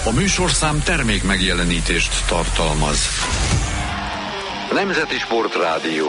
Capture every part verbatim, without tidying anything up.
A műsorszám termék megjelenítést tartalmaz. Nemzeti Sportrádió.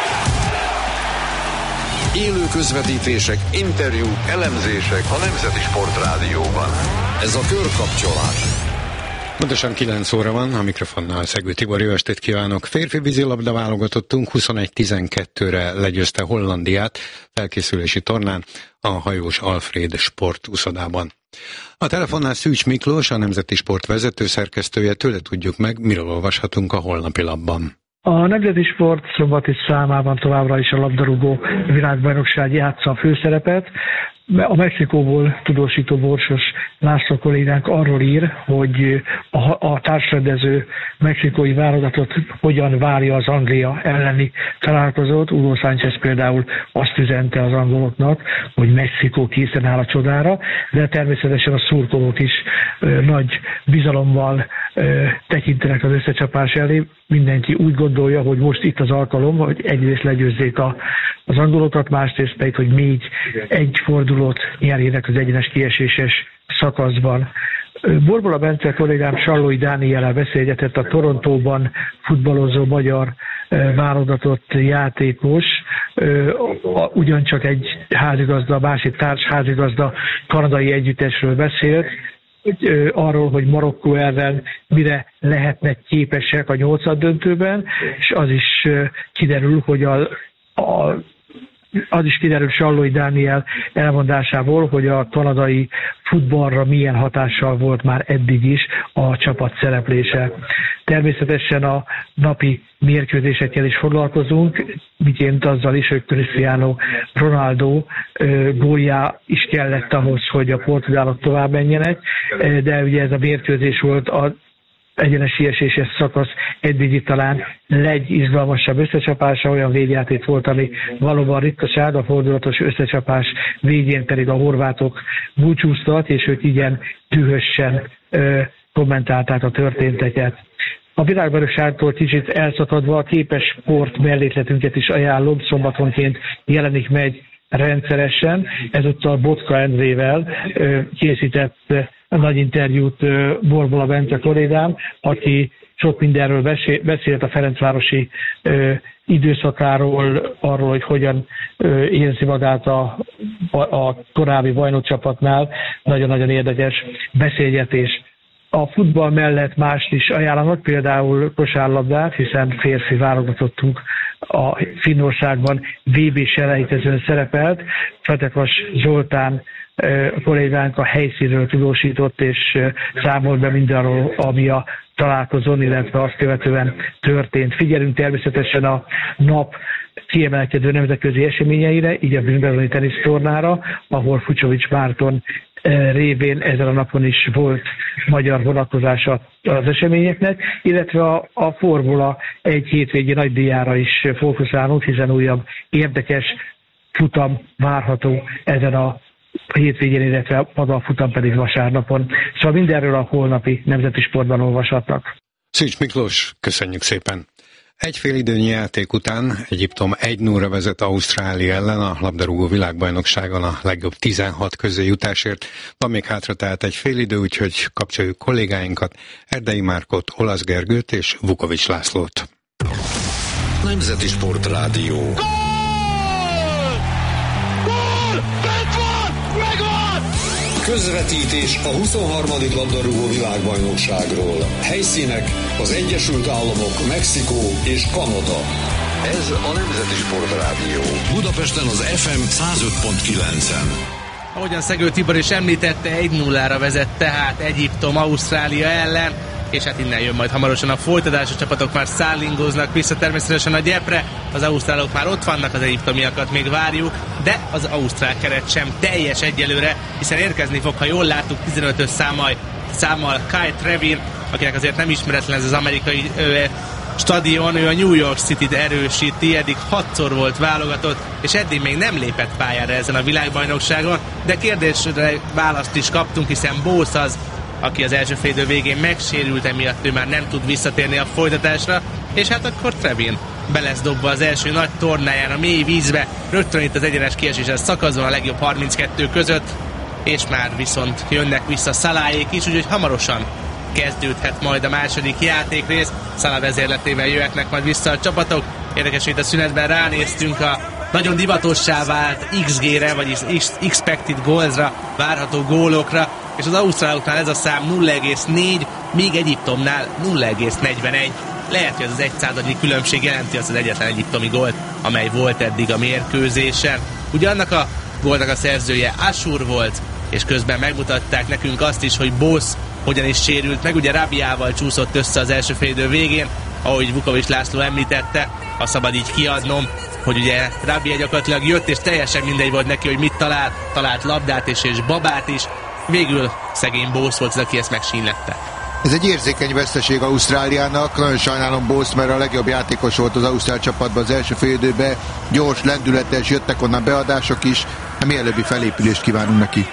Élő közvetítések, interjúk, elemzések a Nemzeti Sportrádióban. Ez a Körkapcsolás. Pontosan kilenc óra van, a mikrofonnál Szegő Tibor, jó estét kívánok. Férfi vízilabda válogatottunk huszonegy tizenkettőre legyőzte Hollandiát felkészülési tornán a hajós Alfred sportuszodában. A telefonnál Szűcs Miklós, a Nemzeti Sport vezetőszerkesztője, tőle tudjuk meg, miről olvashatunk a holnapi lapban. A Nemzeti Sport szombati számában továbbra is a labdarúgó világbajnokság játsza a főszerepet. A Mexikóból tudósító Borsos László kollégánk arról ír, hogy a, a társrendező mexikói válogatott hogyan várja az Anglia elleni találkozót. Hugo Sánchez például azt üzente az angoloknak, hogy Mexikó készen áll a csodára, de természetesen a szurkolók is ö, nagy bizalommal ö, tekintenek az összecsapás elé. Mindenki úgy gondolja, hogy most itt az alkalom, hogy egyrészt legyőzzék a, az angolokat, másrészt pedig, hogy még egy fordulót nyerjenek az egyenes kieséses szakaszban. Borbola Bence kollégám Sallói Dániellel beszélgetett, a Torontóban futballozó magyar válogatott játékos, ugyancsak egy házigazda, másik társ házigazda kanadai együttesről beszélt, arról, hogy Marokkó ellen mire lehetnek képesek a nyolcaddöntőben, és az is kiderül, hogy a, a az is kiderül Sallói Dániel elmondásából, hogy a kanadai futballra milyen hatással volt már eddig is a csapat szereplése. Természetesen a napi mérkőzésekkel is foglalkozunk, miként azzal is, hogy Cristiano Ronaldo góljá is kellett ahhoz, hogy a portugálok tovább menjenek, de ugye ez a mérkőzés volt a egyenes kieséses szakasz eddigi talán legizgalmasabb összecsapása, olyan végjáték volt, ami valóban ritkaság, a fordulatos összecsapás végén pedig a horvátok búcsúztak, és ők igen dühösen ö, kommentálták a történteket. A világbajnokságtól kicsit elszakadva a képes sport mellékletünket is ajánlom, szombatonként jelenik meg rendszeresen, ezúttal Botka Endrével ö, készített nagy interjút Borbola Bence kollégám, aki sok mindenről beszélt a ferencvárosi ö, időszakáról, arról, hogy hogyan ö, érzi magát a, a, a korábbi bajnokcsapatnál. Nagyon-nagyon érdekes beszélgetés. A futball mellett mást is ajánlanak, például kosárlabdát, hiszen férfi válogatottunk a Finnországban vé bé-selejtezőn szerepelt. Fatekas Zoltán a kollégánk a helyszínről tudósított, és számolt be mindarról, ami a találkozón, illetve azt követően történt. Figyelünk természetesen a nap kiemelkedő nemzetközi eseményeire, így a Wimbledoni tenisztornára, ahol Fucsovics Márton révén ezen a napon is volt magyar vonatkozása az eseményeknek, illetve a, a Formula egy hétvégi nagydíjára is fókuszálunk, hiszen újabb érdekes futam várható ezen a hétvégén, illetve maga a futam pedig vasárnapon. Szóval mindenről a holnapi Nemzeti Sportban olvashatnak. Szűcs Miklós, köszönjük szépen! Egy félidőnyi játék után Egyiptom egy nullra vezet Ausztrália ellen a labdarúgó világbajnokságon a legjobb tizenhat közé jutásért. Van még hátra tehát egy félidő, úgyhogy kapcsoljuk kollégáinkat, Erdei Márkot, Olasz Gergőt és Vukovics Lászlót. Nemzeti Sportrádió. Közvetítés a huszonharmadik labdarúgó világbajnokságról. Helyszínek az Egyesült Államok, Mexikó és Kanada. Ez a Nemzeti Sportrádió. Budapesten az ef em száz öt pont kilencen. Ahogyan Szegő Tibor is említette, egy nullára vezet tehát Egyiptom Ausztrália ellen, és hát innen jön majd hamarosan a folytatás, a csapatok már szállingóznak vissza természetesen a gyepre, az ausztrálok már ott vannak, az egyiptomiakat még várjuk, de az ausztrál keret sem teljes egyelőre, hiszen érkezni fog, ha jól láttuk, tizenötös számmal, számmal Kyle Trevin, akinek azért nem ismeretlen ez az amerikai ö, stadion, ő a New York City-t erősíti, eddig hatszor volt válogatott, és eddig még nem lépett pályára ezen a világbajnokságon, de kérdésre választ is kaptunk, hiszen Bósz az, aki az első félidő végén megsérült, emiatt ő már nem tud visszatérni a folytatásra, és hát akkor Trevin be lesz dobva az első nagy tornáján a mély vízbe, rögtön itt az egyenes kieséses szakaszon a legjobb harminckettő között. és már viszont jönnek vissza Saláék is, úgyhogy hamarosan kezdődhet majd a második játékrész. Salah vezérletével jöhetnek majd vissza a csapatok. Érdekes, hogy itt a szünetben ránéztünk a nagyon divatossá vált iksz gé-re, vagyis expected goalsra, várható gólokra, és az ausztráloknál ez a szám nulla egész négy, míg Egyiptomnál nulla egész negyvenegy. Lehet, hogy ez az egy századnyi különbség jelenti azt az egyetlen egyiptomi gólt, amely volt eddig a mérkőzésen. Ugye annak a gólnak a szerzője Ashur volt, és közben megmutatták nekünk azt is, hogy Bosz hogyan is sérült meg. Ugye Rabiával csúszott össze az első félidő végén, ahogy Vukovics László említette, ha szabad így kiadnom, hogy ugye Rabia gyakorlatilag jött, és teljesen mindegy volt neki, hogy mit talál, talált labdát és, és babát is. Végül szegény Bosz volt az, aki ezt megsínlette. Ez egy érzékeny veszteség Ausztráliának, nagyon sajnálom Boszt, mert a legjobb játékos volt az ausztrál csapatban az első félidőben, gyors, lendületes, jöttek onnan beadások is, mielőbbi felépülést kívánunk neki.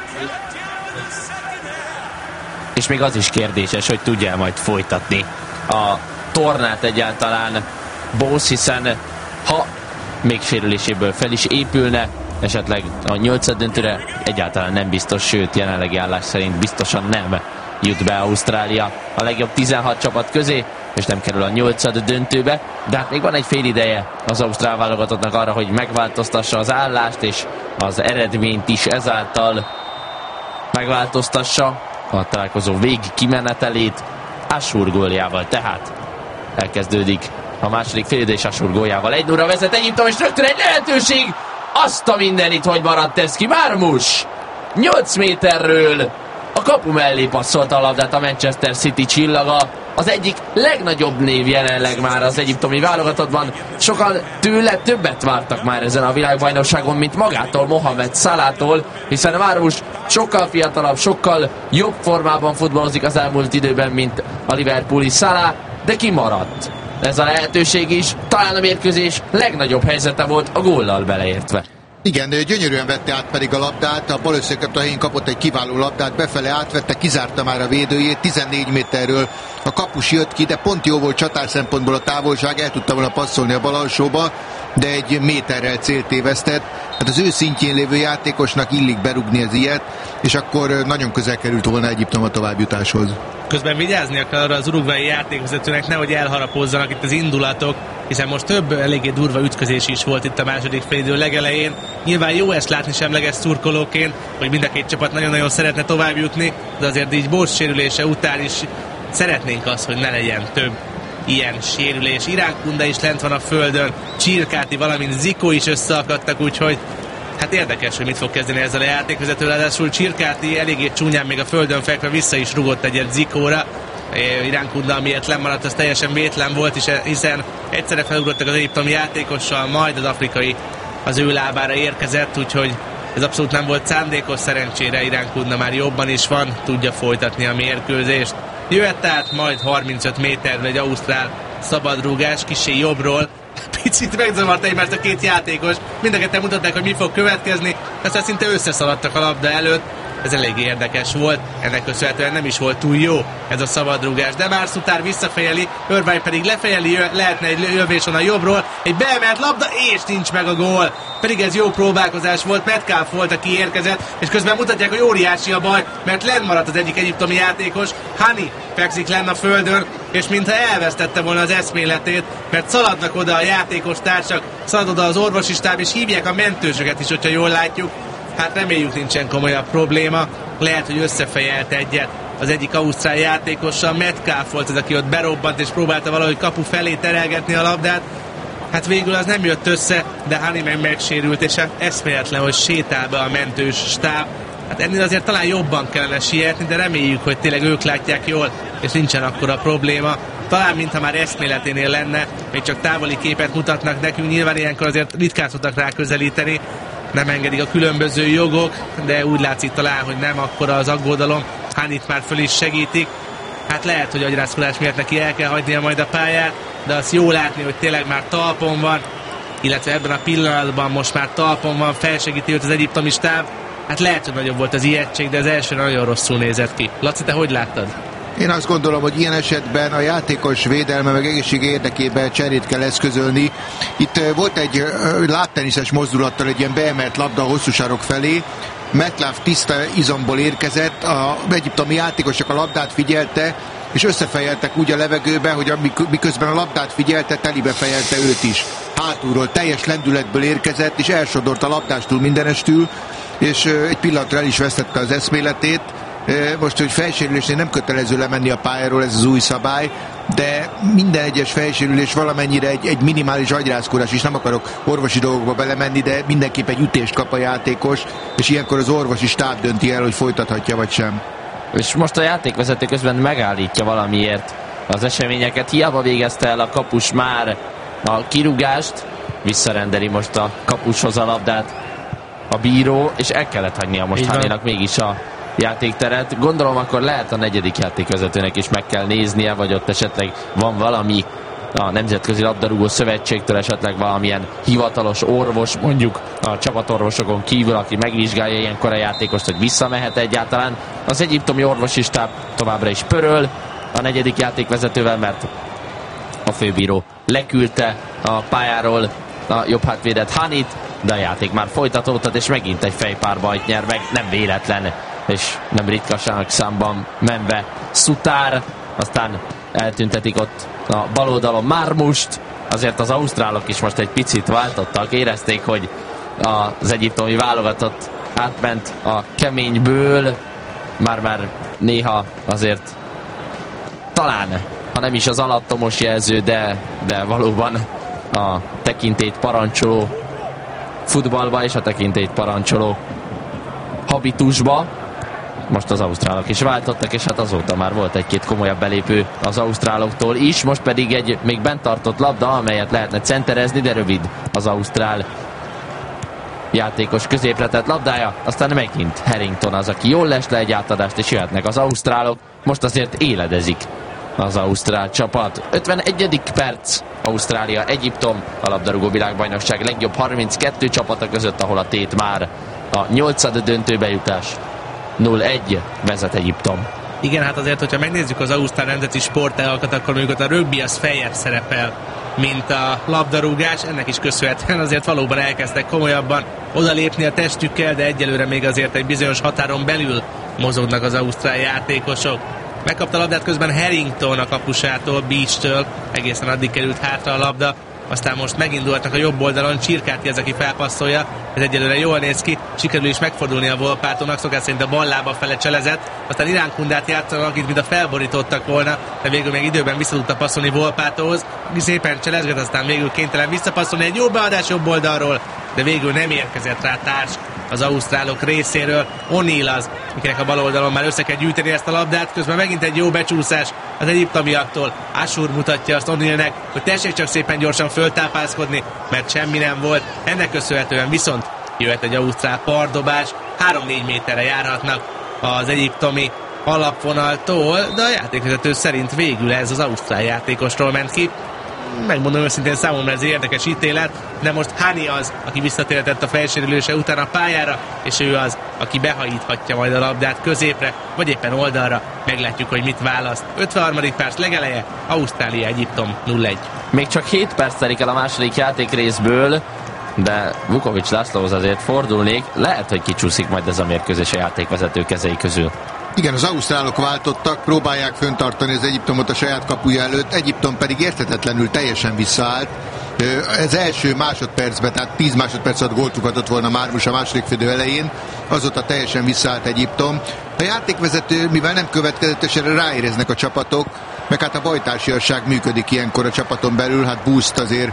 És még az is kérdéses, hogy tudja majd folytatni a tornát egyáltalán Bosz, hiszen ha még sérüléséből fel is épülne, esetleg a nyolcad döntőre egyáltalán nem biztos, sőt jelenlegi állás szerint biztosan nem jut be Ausztrália a legjobb tizenhat csapat közé, és nem kerül a nyolcad döntőbe, de hát még van egy fél ideje az ausztrál válogatottnak arra, hogy megváltoztassa az állást, és az eredményt is ezáltal megváltoztassa, a találkozó végig kimenetelét. Ashur góljával tehát elkezdődik a második fél idő, és Ashur góljával egy nulla vezet Egyiptom, és rögtön egy lehetőség, azt a mindenit, hogy maradt ez ki. Marmus nyolc méterről a kapu mellé passzolta a labdát a Manchester City csillaga, az egyik legnagyobb név jelenleg már az egyiptomi válogatottban. Sokan tőle többet vártak már ezen a világbajnokságon, mint magától Mohamed Salahtól, hiszen Marmus sokkal fiatalabb, sokkal jobb formában futballozik az elmúlt időben, mint a liverpooli Salah, de kimaradt ez a lehetőség is. Talán a mérkőzés legnagyobb helyzete volt, a góllal beleértve. Igen, gyönyörűen vette át pedig a labdát, a bal összekötő helyén kapott egy kiváló labdát, befele átvette, kizárta már a védőjét, tizennégy méterről a kapus jött ki, de pont jó volt csatár szempontból a távolság, el tudta volna passzolni a bal alsóba, de egy méterrel célt tévesztett. Hát az ő szintjén lévő játékosnak illik berúgni az ilyet, és akkor nagyon közel került volna Egyiptom a továbbjutáshoz. Közben vigyáznia kell arra az urugvai játékvezetőnek, nehogy elharapozzanak itt az indulatok, hiszen most több eléggé durva ütközés is volt itt a második félidő legelején. Nyilván jó ezt látni semleges szurkolóként, hogy mind a két csapat nagyon-nagyon szeretne tovább jutni, de azért így Bosz sérülése után is szeretnénk azt, hogy ne legyen több ilyen sérülés. Irán Kunda is lent van a földön, Csirkáti, valamint Ziko is összeakadtak, úgyhogy hát érdekes, hogy mit fog kezdeni ezzel a játékvezető. Ráadásul Csirkáti eléggé csúnyán még a földön fekve vissza is rugott egyet Zikóra. Irán Kunda, amiért lemaradt, az teljesen vétlen volt, hiszen egyszerre felugrottak az egyiptomi játékossal, majd az afrikai az ő lábára érkezett, úgyhogy ez abszolút nem volt szándékos. Szerencsére Irán Kunda már jobban is van, tudja folytatni a mérkőzést. Jöhet át majd harmincöt méterről egy ausztrál szabadrúgás, kissé jobbról. Picit megzavart egymást a két játékos, mind a ketten mutatták, hogy mi fog következni, aztán szinte összeszaladtak a labda előtt. Ez elég érdekes volt, ennek köszönhetően nem is volt túl jó ez a szabadrúgás, de már Szutár visszafejeli, Irvine pedig lefejeli, lehetne egy lövés onnan jobbról, egy beemelt labda, és nincs meg a gól. Pedig ez jó próbálkozás volt, Metcalf volt, aki érkezett, és közben mutatják, hogy óriási a baj, mert lenn maradt az egyik egyiptomi játékos, Hani fekszik lenn a földön, és mintha elvesztette volna az eszméletét, mert szaladnak oda a játékos társak, szalad oda az orvosi stáb, és hívják a mentősöket is, hogyha jól látjuk. Hát reméljük nincsen komolyabb probléma, lehet, hogy összefejelt egyet az egyik ausztrál játékossal. Metcalf volt az, aki ott berobbant és próbálta valahogy kapu felé terelgetni a labdát. Hát végül az nem jött össze, de Hani meg megsérült, és eszméletlen, hogy sétál be a mentős stáb. Hát ennél azért talán jobban kellene sietni, de reméljük, hogy tényleg ők látják jól, és nincsen akkora probléma. Talán mintha már eszméleténél lenne, még csak távoli képet mutatnak nekünk, nyilván ilyenkor azért ritkán szoktak rá közelíteni, nem engedik a különböző jogok, de úgy látszik talán, hogy nem akkora az aggodalom. Hanit már föl is segítik. Hát lehet, hogy agyrázkodás miatt neki el kell hagynia majd a pályát, de azt jó látni, hogy tényleg már talpon van, illetve ebben a pillanatban most már talpon van, felsegíti őt az egyiptomi stáb. Hát lehet, hogy nagyobb volt az ijegység, de az első nagyon rosszul nézett ki. Laci, te hogy láttad? Én azt gondolom, hogy ilyen esetben a játékos védelme meg egészsége érdekében cserét kell eszközölni. Itt volt egy látteniszes mozdulattal egy ilyen beemelt labda a hosszú sarok felé, Metcalf tiszta izomból érkezett, a egyiptomi játékosok a labdát figyelte, és összefejeltek úgy a levegőbe, hogy miközben a labdát figyelte, telibe fejelte őt is. Hátulról teljes lendületből érkezett, és elsodort a labdástól mindenestül, és egy pillanatra el is vesztette az eszméletét. Most, hogy fejsérülésnél nem kötelező lemenni a pályáról, ez az új szabály, de minden egyes fejsérülés valamennyire egy, egy minimális agyrázkodás, és nem akarok orvosi dolgokba belemenni, de mindenképp egy ütést kap a játékos, és ilyenkor az orvosi stáb dönti el, hogy folytathatja vagy sem. És most a játékvezető közben megállítja valamiért az eseményeket. Hiába végezte el a kapus már a kirúgást, visszarendeli most a kapushoz a labdát a bíró, és el kellett hagynia most Háninak mégis a játékteret. Gondolom akkor lehet a negyedik játékvezetőnek is meg kell néznie, vagy ott esetleg van valami a Nemzetközi Labdarúgó Szövetségtől, esetleg valamilyen hivatalos orvos, mondjuk a csapatorvosokon kívül, aki megvizsgálja ilyenkor a játékost, hogy visszamehet egyáltalán. Az egyiptomi orvosi stáb továbbra is pöröl a negyedik játékvezetővel, mert a főbíró leküldte a pályáról a jobb hátvédet Hanit, de a játék már folytatódott, és megint egy fejpárbajt nyer meg, nem véletlen, és nem ritkasának számban menve Szutár, aztán eltüntetik ott a bal oldalon Mármust. Azért az ausztrálok is most egy picit váltottak, érezték, hogy az egyiptomi válogatott átment a keményből, már-már néha azért talán, ha nem is az alattomos jelző, de, de valóban a tekintélyt parancsoló futballba és a tekintélyt parancsoló habitusba. Most az ausztrálok is váltottak, és hát azóta már volt egy-két komolyabb belépő az ausztráloktól is, most pedig egy még bent tartott labda, amelyet lehetne centerezni, de rövid az ausztrál játékos középre tett labdája, aztán megint Harrington az, aki jól les le egy átadást, és jöhetnek az ausztrálok. Most azért éledezik az ausztrál csapat. ötvenegyedik perc, Ausztrália, Egyiptom, a labdarúgó világbajnokság legjobb harminckettő csapata között, ahol a tét már a nyolcad döntőbe jutás. nulla egy vezet Egyiptom. Igen, hát azért, hogyha megnézzük az ausztrál nemzeti sportágakat, akkor mondjuk a rögbi az feljebb szerepel, mint a labdarúgás. Ennek is köszönhetően azért valóban elkezdtek komolyabban odalépni a testükkel, de egyelőre még azért egy bizonyos határon belül mozognak az ausztrál játékosok. Megkapta a labdát közben Harrington a kapusától, Beach-től, egészen addig került hátra a labda, aztán most megindultak a jobb oldalon, Csirkáti az, aki felpasszolja, ez egyelőre jól néz ki, sikerül is megfordulni a Volpátónak, szokás szerint a bal lába fele cselezett, aztán Iránkundát játszanak, itt mint a felborítottak volna, de végül még időben vissza tudta passzolni Volpátóhoz, szépen cselezget, aztán végül kénytelen visszapasszolni, egy jó beadás jobb oldalról, de végül nem érkezett rá társ az ausztrálok részéről. O'Neill az, akinek a bal oldalon már össze kell gyűjteni ezt a labdát, közben megint egy jó becsúszás az egyiptomiaktól. Asur mutatja azt O'Neillnek, hogy tessék csak szépen gyorsan föltápászkodni, mert semmi nem volt. Ennek köszönhetően viszont jöhet egy ausztrál pardobás, három-négy méterre járhatnak az egyiptomi alapvonaltól, de a játékvezető szerint végül ez az ausztrál játékosról ment ki. Megmondom őszintén, számomra ez érdekes ítélet, de most Hani az, aki visszatérhetett a fejsérülése után a pályára, és ő az, aki behajíthatja majd a labdát középre, vagy éppen oldalra. Meglátjuk, hogy mit választ. ötvenharmadik perc legeleje, Ausztrália, Egyiptom nulla egy. Még csak hét perc telik el a második játékrészből, de Vukovics Lászlóhoz azért fordulnék. Lehet, hogy kicsúszik majd ez a mérkőzés a játékvezető kezei közül. Igen, az ausztrálok váltottak, próbálják föntartani az Egyiptomot a saját kapuja előtt, Egyiptom pedig érthetetlenül teljesen visszaállt. Ez első másodpercben, tehát tíz másodperc alatt gólt ugatott volna Mármus a második félidő elején, azóta teljesen visszaállt Egyiptom. A játékvezető, mivel nem következetes, erre ráéreznek a csapatok, meg hát a bajtársiasság működik ilyenkor a csapaton belül, hát Buszt azért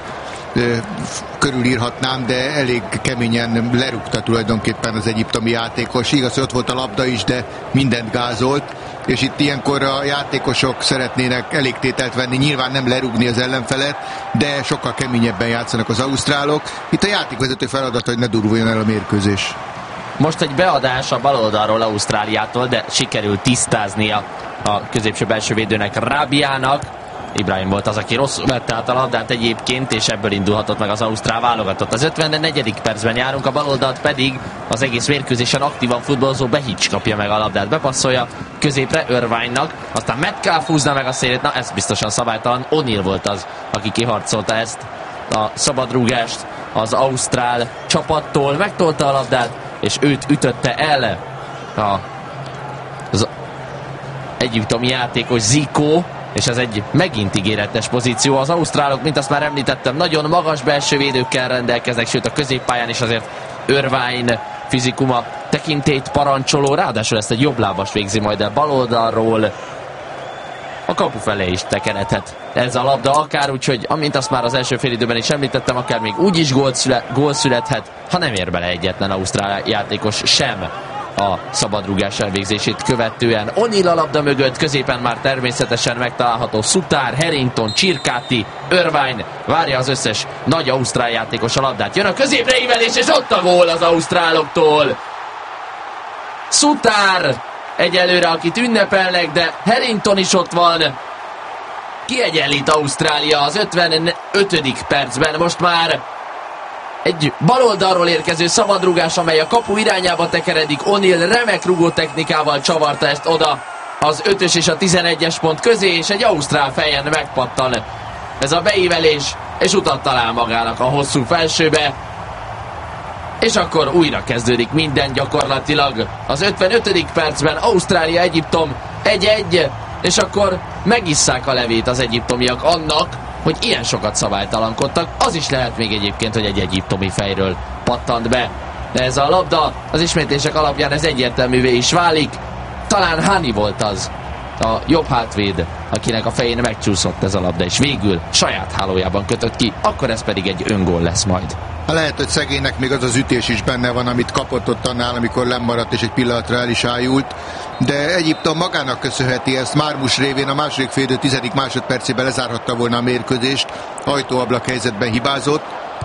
körülírhatnám, de elég keményen lerúgta tulajdonképpen az egyiptomi játékos. Igaz, hogy ott volt a labda is, de mindent gázolt, és itt ilyenkor a játékosok szeretnének elégtételt venni, nyilván nem lerúgni az ellenfelet, de sokkal keményebben játszanak az ausztrálok. Itt a játékvezető feladat, hogy ne durvuljon el a mérkőzés. Most egy beadás a bal oldalról Ausztráliától, de sikerült tisztáznia a középső belső védőnek, Rabiának. Ibrahim volt az, aki rosszul vette át a labdát egyébként, és ebből indulhatott meg az ausztrál válogatott. Az ötvennegyedik percben járunk, a bal oldalt pedig az egész mérkőzésen aktívan futballozó Behic kapja meg a labdát, bepasszolja középre Irvine-nak, aztán Metcalf húzna meg a szélét, na ez biztosan szabálytalan. O'Neill volt az, aki kiharcolta ezt a szabadrúgást az ausztrál csapattól, megtolta a labdát, és őt ütötte el a, az egyiptomi játékos Zico, és ez egy megint ígéretes pozíció. Az ausztrálok, mint azt már említettem, nagyon magas belső védőkkel rendelkeznek, sőt a középpályán is azért Irvine fizikuma tekintélyt parancsoló, ráadásul ezt egy jobblábas végzi majd el bal oldalról. A kapu felé is tekeredhet ez a labda, akár úgy, hogy amint azt már az első félidőben is említettem, akár még úgy is gól, szüle, gól születhet, ha nem ér bele egyetlen ausztrál játékos sem a szabadrúgás elvégzését követően. O'Neill a labda mögött, középen már természetesen megtalálható Suter, Harrington, Csirkáti, Irvine, várja az összes nagy ausztrál játékos a labdát. Jön a középre ívelés, és ott a gól az ausztráloktól. Suter egyelőre, akit ünnepelnek, de Harrington is ott van. Kiegyenlít Ausztrália az ötvenötödik percben, most már egy baloldalról érkező szabadrúgás, amely a kapu irányába tekeredik. O'Neill remek rugó technikával csavarta ezt oda az ötös és a tizenegyes pont közé, és egy ausztrál fejen megpattan ez a beívelés, és utat talál magának a hosszú felsőbe. És akkor újra kezdődik minden gyakorlatilag. Az ötvenötödik percben Ausztrália-Egyiptom egy-egy, és akkor megisszák a levét az egyiptomiak annak, hogy ilyen sokat szabálytalankodtak. Az is lehet még egyébként, hogy egy egyiptomi fejről pattant be. De ez a labda az ismétlések alapján ez egyértelművé is válik. Talán Hani volt az, a jobb hátvéd, akinek a fején megcsúszott ez a labda, és végül saját hálójában kötött ki, akkor ez pedig egy öngól lesz majd. Lehet, hogy szegénynek még az az ütés is benne van, amit kapott ott annál, amikor lemaradt és egy pillanatra el is ájult, de Egyiptom magának köszönheti ezt. Mármus révén a második félidő tizedik másodpercében lezárhatta volna a mérkőzést, ajtóablak helyzetben hibázott,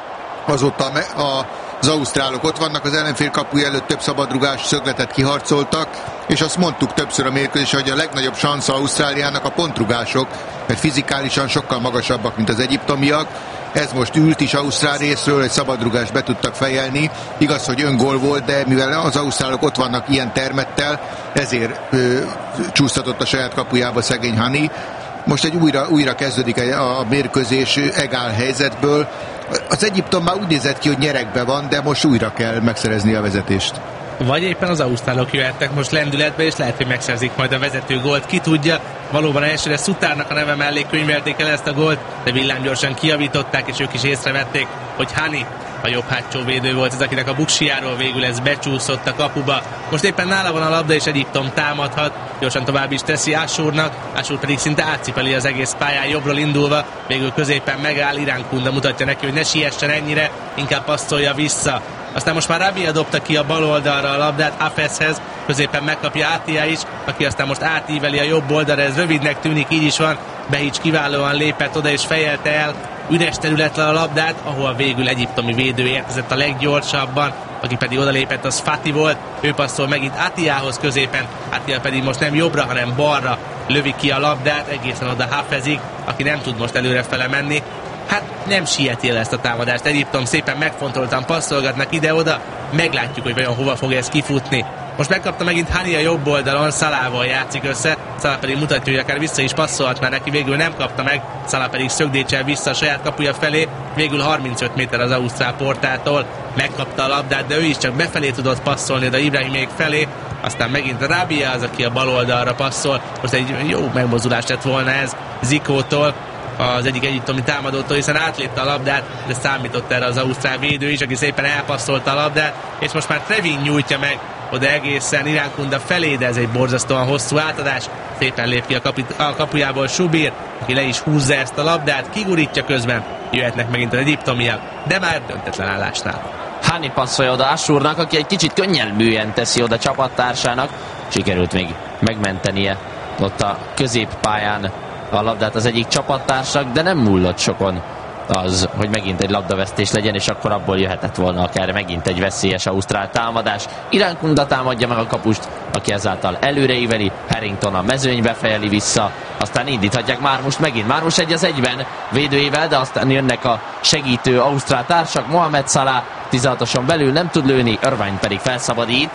azóta a az ausztrálok ott vannak az ellenfél kapuja előtt, több szabadrugás szögletet kiharcoltak, és azt mondtuk többször a mérkőzésen, hogy a legnagyobb sansza Ausztráliának a pontrugások, mert fizikálisan sokkal magasabbak, mint az egyiptomiak. Ez most ült is ausztrál részről, egy szabadrugást be tudtak fejelni. Igaz, hogy öngól volt, de mivel az ausztrálok ott vannak ilyen termettel, ezért ö, csúsztatott a saját kapujába szegény Hani. Most egy újra, újra kezdődik a mérkőzés egál helyzetből. Az Egyiptom már úgy nézett ki, hogy nyeregbe van, de most újra kell megszerezni a vezetést. Vagy éppen az ausztrálok jöhettek most lendületbe, és lehet, hogy megszerzik majd a vezető gólt. Ki tudja, valóban elsőre Suternak a neve mellé könyvelték el ezt a gólt, de villámgyorsan kijavították, és ők is észrevették, hogy Hani a jobb hátsó védő volt az, akinek a buksiáról végül ez becsúszott a kapuba. Most éppen nála van a labda, és Egyiptom támadhat, gyorsan tovább is teszi Asurnak, Asur pedig szinte átcipeli az egész pályán jobbról indulva, végül középen megáll, Iránkunda mutatja neki, hogy ne siessen ennyire, inkább passzolja vissza. Aztán most már Rabia dobta ki a bal oldalra a labdát Hafezhez, középen megkapja Atia is, aki aztán most átíveli a jobb oldalra, ez rövidnek tűnik, így is van. Behics kiválóan lépett oda és fejelte el üres területre a labdát, ahol végül egyiptomi védő érkezett a leggyorsabban, aki pedig odalépett, az Fati volt, ő passzol megint Atiához középen, Atia pedig most nem jobbra, hanem balra lövi ki a labdát, egészen oda Hafezig, aki nem tud most előrefele menni. Hát nem sieti el ezt a támadást. Egyiptom szépen megfontoltan passzolgatnak ide-oda, meglátjuk, hogy vajon hova fog ez kifutni. Most megkapta megint Hani a jobb oldalon, Szalával játszik össze, Szalá pedig mutatja, hogy akár vissza is passzolt már neki, végül nem kapta meg, Szalá pedig szögdécsel vissza a saját kapuja felé, végül harmincöt méter az ausztrál portától, megkapta a labdát, de ő is csak befelé tudott passzolni, de Ibrahimék felé, aztán megint Rabia az, aki a bal oldalra passzol, most egy jó megmozdulás lett volna ez Zikótól, az egyik egyiptomi támadótól, hiszen átlépte a labdát, de számított erre az ausztrál védő is, aki szépen elpasszolta a labdát, és most már Trevin nyújtja meg oda egészen Iránkunda felé, de ez egy borzasztóan hosszú átadás, szépen lép ki a, kapit- a kapujából Subir, aki le is húzza ezt a labdát, kigurítja közben, jöhetnek megint az egyiptomiak, de már döntetlen állásnál. Hani passzolja oda Asurnak, aki egy kicsit könnyelműen teszi oda csapattársának, sikerült még megmentenie ott a középpályán a labdát az egyik csapattársak, de nem múlott sokon az, hogy megint egy labdavesztés legyen, és akkor abból jöhetett volna akár megint egy veszélyes ausztrál támadás. Iránkunda támadja meg a kapust, aki ezáltal előreíveli, Harrington a mezőnybe fejeli vissza, aztán indíthatják Mármust megint. Mármus egy az egyben védőjével, de aztán jönnek a segítő ausztrál társak, Mohamed Salah tizenhatoson belül nem tud lőni, Irvine pedig felszabadít,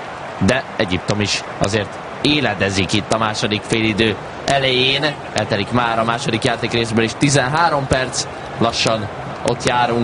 de Egyiptom is azért éledezik itt a második félidő elején. Eltelik már a második játékrészből is tizenhárom perc, lassan ott járunk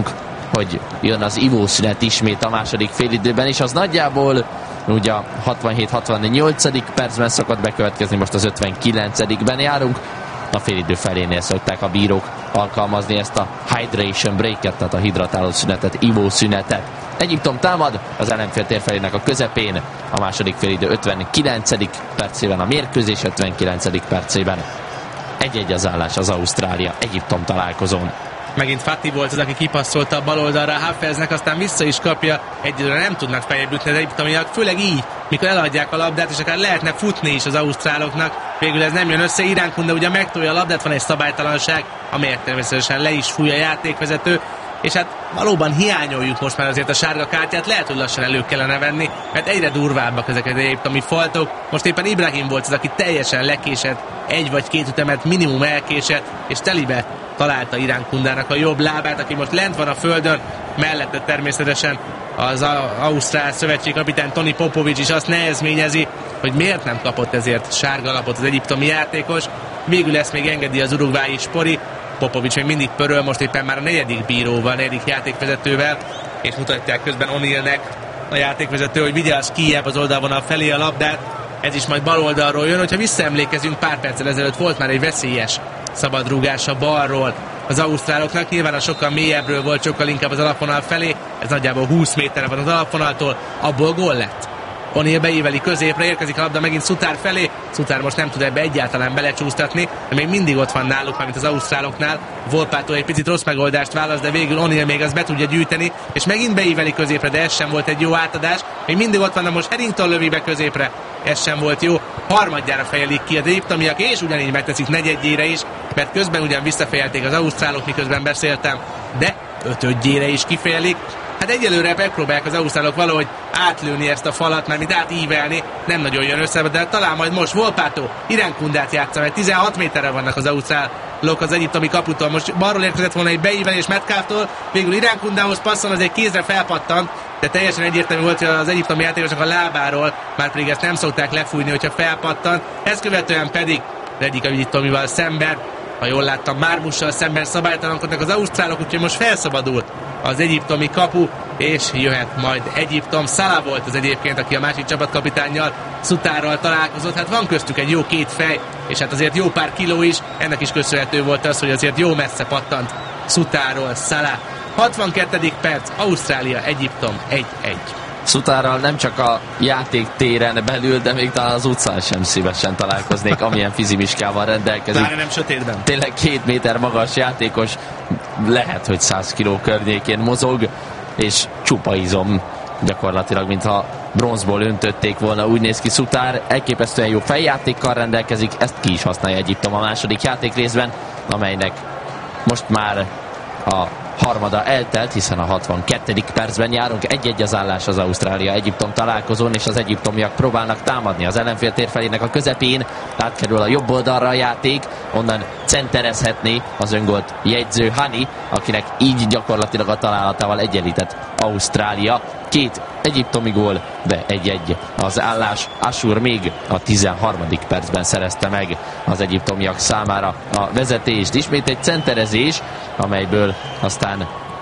hogy jön az ivószünet ismét a második félidőben, és az nagyjából ugye a hatvanhét hatvannyolcadik percben szokott bekövetkezni, most az ötvenkilencedikben járunk. A félidő felénél szokták a bírók alkalmazni ezt a hydration breaket, tehát a hidratáló szünetet, ivószünetet. Egyiptom támad az ellenfél térfelének a közepén, a második félidő ötvenkilencedik percében, a mérkőzés ötvenkilencedik percében. Egy-egy az állás az Ausztrália-Egyiptom találkozón. Megint Fati volt az, aki kipasszolta a bal oldalra a Hafeznek, aztán vissza is kapja. Egyelőre nem tudnak feljebb jutni az egyiptomiak, főleg így, mikor eladják a labdát, és akár lehetne futni is az ausztráloknak. Végül ez nem jön össze, Iránkunda ugye megtolja a labdát, van egy szabálytalanság, amelyet természetesen le is fúj a játékvezető. És hát valóban hiányoljuk most már azért a sárga kártyát, lehet, hogy lassan elő kellene venni, mert egyre durvábbak ezek az egyiptomi faltok. Most éppen Ibrahim volt az, aki teljesen lekésett, egy vagy két ütemet minimum elkésett, és telibe találta Iránkundának a jobb lábát, aki most lent van a földön, mellette természetesen az ausztrál szövetségkapitány Toni Popovics is azt nehezményezi, hogy miért nem kapott ezért sárga lapot az egyiptomi játékos. Végül ezt még engedi az urugvái Spori. Popovics még mindig pöröl, most éppen már a negyedik bíróval, a negyedik játékvezetővel, és mutatják közben O'Neillnek a játékvezető, hogy vigye az kijebb az oldalvonal felé a labdát. Ez is majd bal oldalról jön, hogyha visszaemlékezünk, pár perccel ezelőtt volt már egy veszélyes szabadrúgás a balról az ausztráloknak, nyilván a sokkal mélyebbről volt, sokkal inkább az alapvonal felé, ez nagyjából húsz méterre van az alapvonaltól, abból gól lett. O'Neill beíveli középre, érkezik a labda megint Suter felé. Suter most nem tud ebbe egyáltalán belecsúsztatni, de még mindig ott van náluk, mint az ausztráloknál. Volpato egy picit rossz megoldást választ, de végül O'Neill még azt be tudja gyűjteni, és megint beíveli középre, de ez sem volt egy jó átadás. Még mindig ott van, de most Harrington lövi be középre, ez sem volt jó. Harmadjára fejelik ki az egyiptomiak, és ugyanígy megteszik negyedjére is, mert közben ugyan visszafejelték az ausztrálok, miközben beszéltem, de ötödjére is kifejelik. Hát egyelőre megpróbálják az ausztrálok valahogy átlőni ezt a falat, mert mint átívelni, nem nagyon jön össze, de talán majd most Volpato Iránkundát játsza, mert tizenhat méterre vannak az ausztrálok az egyiptomi kaputól. Most balról érkezett volna egy beívelés Metcalftól, végül Iránkundához passzol, az egy kézre felpattan, de teljesen egyértelmű volt, hogy az egyiptomi játékosnak a lábáról, már pedig ezt nem szokták lefújni, hogyha felpattan. Ezt követően pedig egyik egyiptomival szemben, ha jól láttam, Mármussal szemben szabálytalankodnak az ausztrálok, úgyhogy most felszabadul az egyiptomi kapu, és jöhet majd Egyiptom. Salah volt az egyébként, aki a másik csapatkapitánnyal, Suterral találkozott. Hát van köztük egy jó két fej, és hát azért jó pár kiló is, ennek is köszönhető volt az, hogy azért jó messze pattant Suterról Salah. hatvankettedik perc, Ausztrália, Egyiptom egy egy. Suterral nem csak a játéktéren belül, de még talán az utcán sem szívesen találkoznék, amilyen fizimiskával rendelkezik. Pláne nem sötétben. Tényleg két méter magas játékos, lehet, hogy száz kiló környékén mozog, és csupa izom, gyakorlatilag, mintha bronzból öntötték volna, úgy néz ki Suter. Elképesztően jó feljátékkal rendelkezik, ezt ki is használja Egyiptom a második játékrészben, amelynek most már a harmada eltelt, hiszen a hatvankettedik percben járunk. Egy-egy az állás az Ausztrália-Egyiptom találkozón, és az egyiptomiak próbálnak támadni az ellenfél térfelének a közepén. Átkerül a jobb oldalra a játék, onnan centerezhetné az öngolt jegyző Hani, akinek így gyakorlatilag a találatával egyenlített Ausztrália. Két egyiptomi gól, de egy-egy az állás. Ashur még a tizenharmadik percben szerezte meg az egyiptomiak számára a vezetést. Ismét egy centerezés, amelyből aztán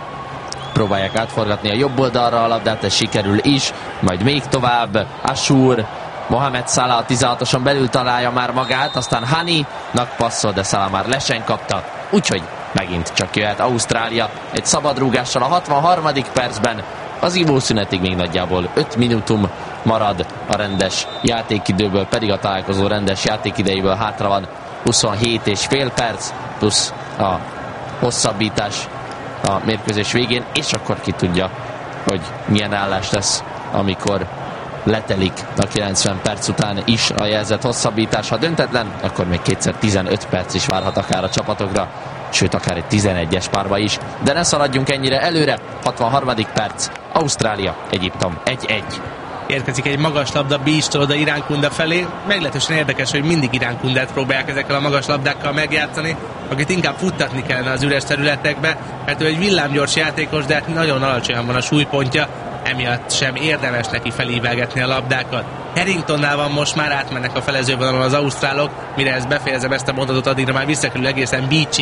próbálják átforgatni a jobb oldalra a labdát, ez sikerül is, majd még tovább Ashur, Mohamed Salah a tizenhatoson belül találja már magát, aztán Hani-nak passzol, de Salah már lesen kapta, úgyhogy megint csak jöhet Ausztrália egy szabadrúgással a hatvanharmadik percben. Az ivószünetig még nagyjából öt minutum marad, a rendes játékidőből pedig a találkozó rendes játékidejéből hátra van huszonhét és fél perc, plusz a hosszabbítás a mérkőzés végén, és akkor ki tudja, hogy milyen állás lesz, amikor letelik a kilencven perc után is a jelzett hosszabbítás. Ha döntetlen, akkor még kétszer tizenöt perc is várhat akár a csapatokra, sőt akár egy tizenegyes párba is. De ne szaladjunk ennyire előre, hatvanharmadik perc, Ausztrália, Egyiptom egy egy. Érkezik egy magas labda Beach-től oda Iránkunda felé. Meglehetősen érdekes, hogy mindig Iránkundát próbálják ezekkel a magas labdákkal megjátszani, akit inkább futtatni kellene az üres területekbe, mert ő egy villámgyors játékos, de hát nagyon alacsonyan van a súlypontja, emiatt sem érdemes neki felívelgetni a labdákat. Harringtonnál van most már, átmennek a felezővonalon az ausztrálok, mire ezt befejezem ezt a mondatot, addigra már visszakerül egészen Beachig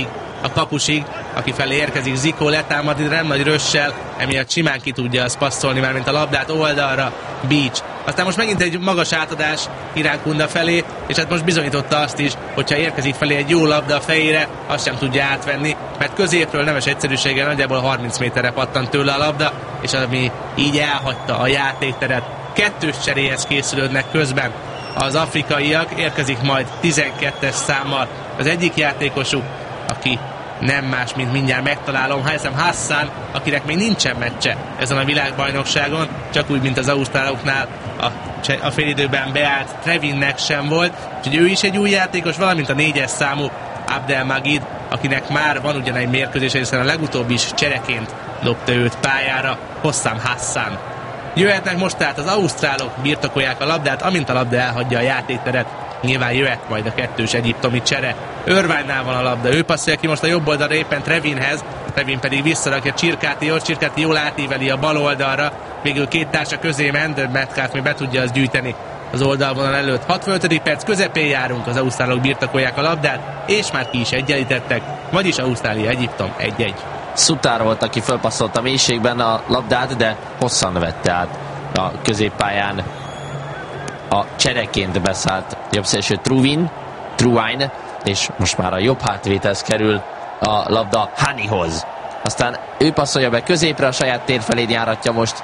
a kapusig, aki felé érkezik Zico, letámad nem nagy rössel, emiatt simán ki tudja azt passzolni már, mint a labdát oldalra Beach. Aztán most megint egy magas átadás Irán Kunda felé, és hát most bizonyította azt is, hogyha érkezik felé egy jó labda a fejére, azt sem tudja átvenni, mert középről nemes egyszerűséggel nagyjából harminc méterre pattant tőle a labda, és ami így elhagyta a játékteret. Kettős cseréhez készülődnek közben az afrikaiak, érkezik majd tizenkettes számmal az egyik játékosuk, aki nem más, mint mindjárt megtalálom, Haitham Hassan, akinek még nincsen meccse ezen a világbajnokságon, csak úgy, mint az ausztráloknál a, a félidőben beállt Trevinnek sem volt, úgyhogy ő is egy új játékos, valamint a négyes számú Abdelmagid, akinek már van ugyan egy mérkőzése, hiszen a legutóbb is csereként dobta őt pályára, Hossam Hassan. Jöhetnek most tehát az ausztrálok, birtokolják a labdát, amint a labda elhagyja a játékteret, nyilván jöhet majd a kettős egyiptomi csere. Irvine-nál van a labda, ő passzolja ki most a jobb oldalra éppen Trevinhez, Trevin pedig visszarakja Csirkátihoz, Csirkáti jól átíveli a bal oldalra, végül két társa közé ment, de Metcalf még be tudja azt gyűjteni az oldalvonal előtt. hatvanötödik perc közepén járunk, az ausztrálok birtokolják a labdát, és már ki is egyenlítettek, vagyis Ausztrália Egyiptom egy-egy. Sutar volt, aki fölpasszolt a mélységben a labdát, de hosszan vette át a középpályán. A csereként beszállt jobbszélső Truvin, Truine, és most már a jobb hátvédhez kerül a labda Hanihoz. Aztán ő passzolja be középre, a saját tér felé járatja most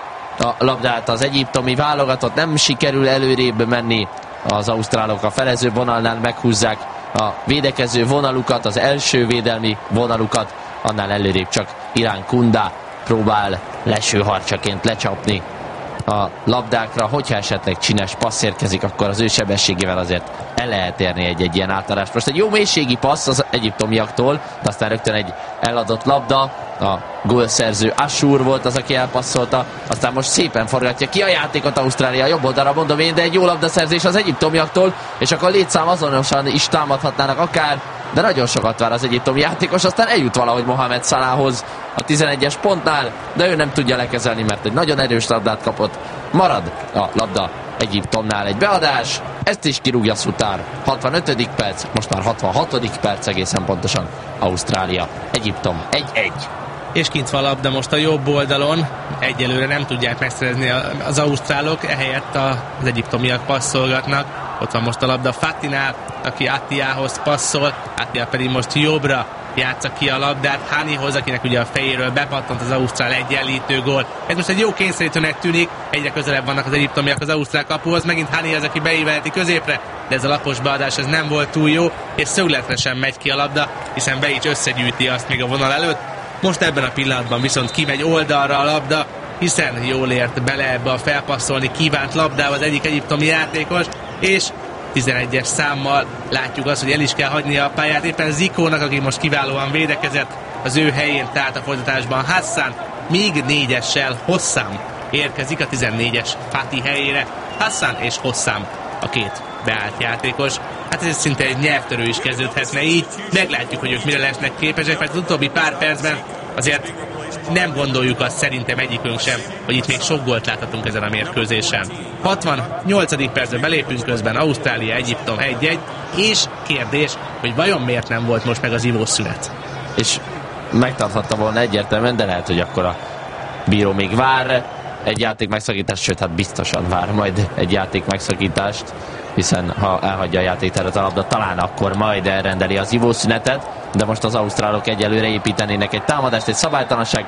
a labdát az egyiptomi válogatott, nem sikerül előrébb menni az ausztrálok, a felező vonalnál meghúzzák a védekező vonalukat, az első védelmi vonalukat, annál előrébb csak Irán Kunda próbál lesőharcsaként lecsapni a labdákra, hogyha esetleg csines passz érkezik, akkor az ő sebességével azért el lehet érni egy-egy ilyen átadást. Most egy jó mélységi passz az egyiptomiaktól, de aztán rögtön egy eladott labda, a gólszerző Ashur volt az, aki elpasszolta, aztán most szépen forgatja ki a játékot Ausztrália jobb oldalra, mondom én, de egy jó labdaszerzés az egyiptomiaktól, és akkor létszám azonosan is támadhatnának akár, de nagyon sokat vár az egyiptomi játékos, aztán eljut valahogy Mohamed Salahhoz a tizenegyes pontnál, de ő nem tudja lekezelni, mert egy nagyon erős labdát kapott. Marad a labda Egyiptomnál, egy beadás, ezt is kirúgja Sutar. hatvanötödik perc, most már hatvanhatodik perc egészen pontosan. Ausztrália, Egyiptom egy-egy. És kint van a labda most a jobb oldalon, egyelőre nem tudják megszerezni az ausztrálok, ehelyett az egyiptomiak passzolgatnak. Ott van most a labda Fatinál, aki Attiához passzol, Attia pedig most jobbra játsza ki a labdát Hanihoz, akinek ugye a fejéről bepattant az ausztrál egyenlítő gól. Ez most egy jó kényszerítőnek tűnik, egyre közelebb vannak az egyiptomiak az ausztrál kapuhoz, megint Hani az, aki beívelheti középre, de ez a lapos beadás ez nem volt túl jó, és szögletre sem megy ki a labda, hiszen be is összegyűjti azt még a vonal előtt. Most ebben a pillanatban viszont kimegy oldalra a labda, hiszen jól ért bele ebbe a felpasszolni kívánt labdába az egyik egyiptomi játékos, és tizenegyes számmal látjuk azt, hogy el is kell hagynia a pályát éppen Zikónak, aki most kiválóan védekezett az ő helyén, tehát a folytatásban Hassan, míg négyessel Hossam érkezik a tizennégyes Fati helyére. Hassan és Hossam a két beállt játékos. Hát ez szinte egy nyelvtörő is kezdődhetne így. Meglátjuk, hogy ők mire lesznek képesek, mert az utóbbi pár percben azért nem gondoljuk azt szerintem egyikünk sem, hogy itt még sok gólt láthatunk ezen a mérkőzésen. hatvannyolcadik percben belépünk közben, Ausztrália, Egyiptom egy-egy, és kérdés, hogy vajon miért nem volt most meg az ivószünet? És megtarthatta volna egyértelműen, de lehet, hogy akkor a bíró még vár egy játék megszakítást, sőt, hát biztosan vár majd egy játék megszakítást, hiszen ha elhagyja a játékteret a labda, talán akkor majd elrendeli az ivószünetet, de most az ausztrálok egyelőre építenének egy támadást, egy szabálytalanság.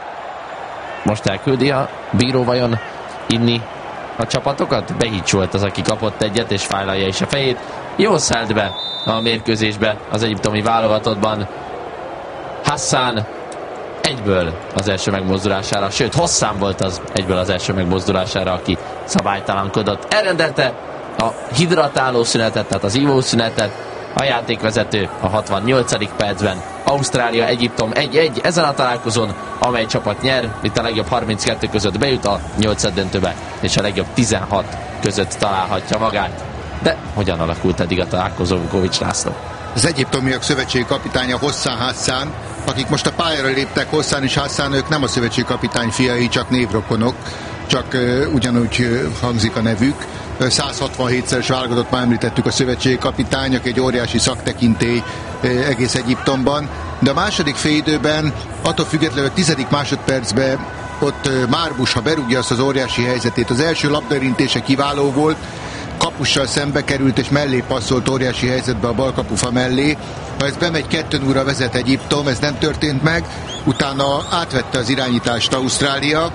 Most elküldi a bíró vajon inni a csapatokat? Behics volt az, aki kapott egyet, és fájlalja is a fejét. Jól szállt be a mérkőzésbe az egyiptomi válogatottban Hassan egyből az első megmozdulására, sőt Hosszám volt az egyből az első megmozdulására, aki szabálytalankodott. Elrendelte a hidratáló szünetet, tehát az ivószünetet. A játékvezető a hatvannyolcadik percben. Ausztrália, Egyiptom egy-egy ezen a találkozón, amely csapat nyer, itt a legjobb harminckettő között bejut a nyolcaddöntőbe, és a legjobb tizenhat között találhatja magát. De hogyan alakult eddig a találkozó, Vukovics László? Az egyiptomiak szövetségi kapitánya Hossam Hassan, akik most a pályára léptek, Hossam és Hassan, ők nem a szövetségi kapitány fiai, csak névrokonok, csak uh, ugyanúgy uh, hangzik a nevük. száz hatvanhétszeres válogatott, már említettük, a szövetségi kapitány, aki egy óriási szaktekintély uh, egész Egyiptomban. de a második félidőben attól függetlenül a tizedik másodpercben ott Márbusz, ha berúgja azt az óriási helyzetét, az első labdaérintése kiváló volt, kapussal szembe került és mellé passzolt óriási helyzetbe a bal kapufa mellé. Ha ez bemegy kettő nullra vezet Egyiptom, ez nem történt meg, utána átvette az irányítást Ausztrália.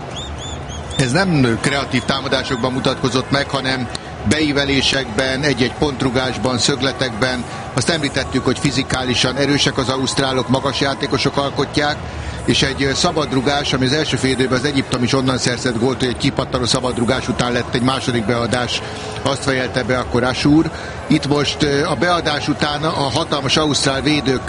Ez nem kreatív támadásokban mutatkozott meg, hanem beívelésekben, egy-egy pontrugásban, szögletekben. Azt említettük, hogy fizikálisan erősek az ausztrálok, magas játékosok alkotják, és egy szabadrugás, ami az első fél időben az Egyiptom is onnan szerzett gólt, hogy egy kipattanó szabadrugás után lett egy második beadás, azt fejelte be akkor Asur. Itt most a beadás után a hatalmas ausztrál védők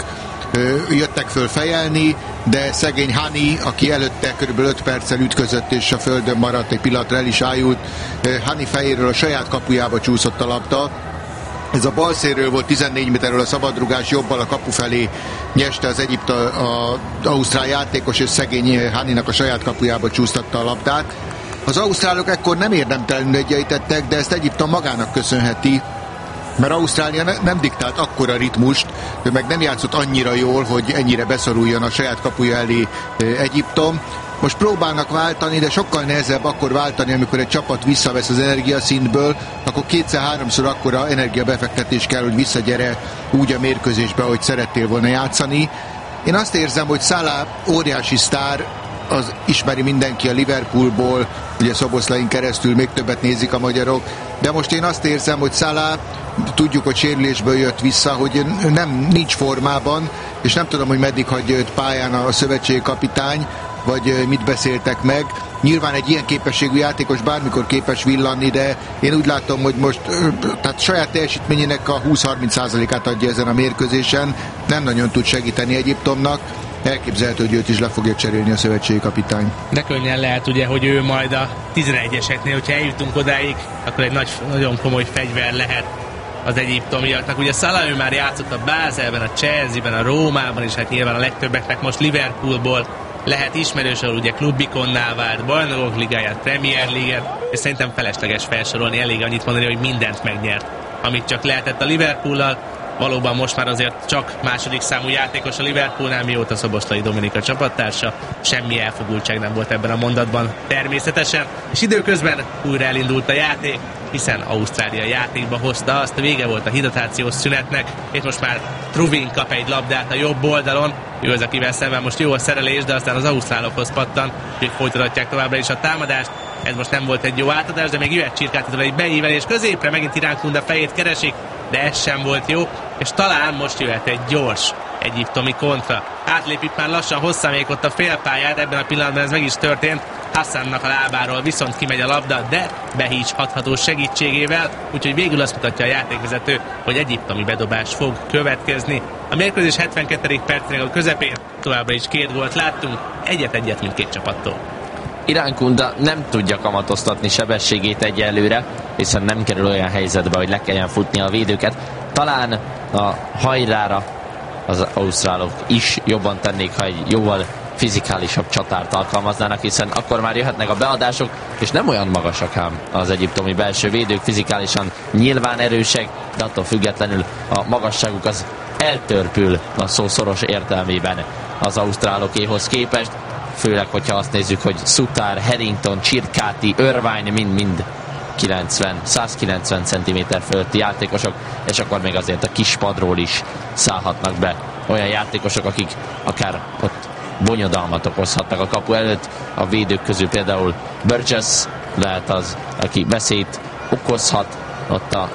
jöttek föl fejelni, de szegény Hani, aki előtte kb. öt perccel ütközött és a földön maradt, egy pillanatra el is ájult, Hani fejéről a saját kapujába csúszott a labda. Ez a bal szélről volt, tizennégy méterről a szabadrugás, jobbal a kapu felé nyeste az Egyipta, az ausztrál játékos, és szegény Haninak a saját kapujába csúsztatta a labdát. Az ausztrálok ekkor nem érdemtelenül egyenlítettek, de ezt Egyiptom magának köszönheti, mert Ausztrália ne, nem diktált akkora ritmust, ő meg nem játszott annyira jól, hogy ennyire beszoruljon a saját kapuja elé Egyiptom. Most próbálnak váltani, de sokkal nehezebb akkor váltani, amikor egy csapat visszavesz az energiaszintből, akkor kétszer-háromszor akkora energiabefektetés kell, hogy visszagyere úgy a mérkőzésbe, ahogy szerettél volna játszani. Én azt érzem, hogy Salah óriási sztár, az ismeri mindenki a Liverpoolból, ugye Szoboszlain keresztül még többet nézik a magyarok, de most én azt érzem, hogy Salah, tudjuk, hogy sérülésből jött vissza, hogy nem, nincs formában, és nem tudom, hogy meddig hagyja őt pályán a szövetségi kapitány, vagy mit beszéltek meg. Nyilván egy ilyen képességű játékos bármikor képes villanni, de én úgy látom, hogy most tehát saját teljesítményének a húsz-harminc százalékát adja ezen a mérkőzésen, nem nagyon tud segíteni Egyiptomnak. Elképzelhető, hogy őt is le fogja cserélni a szövetségi kapitány. De könnyen lehet ugye, hogy ő majd a tizenegyeseknél, hogyha eljutunk odáig, akkor egy nagy, nagyon komoly fegyver lehet az egyiptomiaknak. Ugye Salah ő már játszott a Bázelben, a Chelsea-ben, a Rómában, és hát nyilván a legtöbbeknek most Liverpoolból lehet ismerős, ahol ugye klubikonná vált, Bajnokok Ligáját, Premier League-et, és szerintem felesleges felsorolni, elég annyit mondani, hogy mindent megnyert, amit csak lehetett a Liverpoollal. Valóban most már azért csak második számú játékos a Liverpoolnál, mióta Szoboszlai Dominika csapattársa. Semmi elfogultság nem volt ebben a mondatban természetesen. És időközben újra elindult a játék, hiszen Ausztrália játékba hozta azt, vége volt a hidratációs szünetnek, és most már Truvin kap egy labdát a jobb oldalon. Ő az, akivel szemben most jó a szerelés, de aztán az ausztrálokhoz pattan, hogy folytatják továbbra is a támadást. Ez most nem volt egy jó átadás, de még jöhet Csirkátitól egy beívelés középre, megint Irán Kunda fejét keresik, de ez sem volt jó, és talán most jöhet egy gyors egyiptomi kontra. Átlépik már lassan hosszamék ott a félpályát, ebben a pillanatban ez meg is történt. Hassannak a lábáról viszont kimegy a labda, de Behic hatható segítségével, úgyhogy végül azt mutatja a játékvezető, hogy egyiptomi bedobás fog következni. A mérkőzés hetvenkettedik percének a közepén továbbra is két gólt láttunk, egyet-egyet mindkét csapattól. Irán Kunda nem tudja kamatoztatni sebességét egyelőre, hiszen nem kerül olyan helyzetbe, hogy le kelljen futni a védőket. Talán a hajrára az ausztrálok is jobban tennék, ha egy jóval fizikálisabb csatárt alkalmaznának, hiszen akkor már jöhetnek a beadások, és nem olyan magasak ám az egyiptomi belső védők, fizikálisan nyilván erősek, de attól függetlenül a magasságuk az eltörpül a szó szoros értelmében az ausztrálokéhoz képest. Főleg, hogyha azt nézzük, hogy Sutar, Harrington, Csirkáti, Irvine mind-mind kilencven, száz kilencven centiméter fölötti játékosok, és akkor még azért a kis padról is szállhatnak be olyan játékosok, akik akár ott bonyodalmat okozhatnak a kapu előtt. A védők közül például Burgess lehet az, aki veszélyt okozhat ott a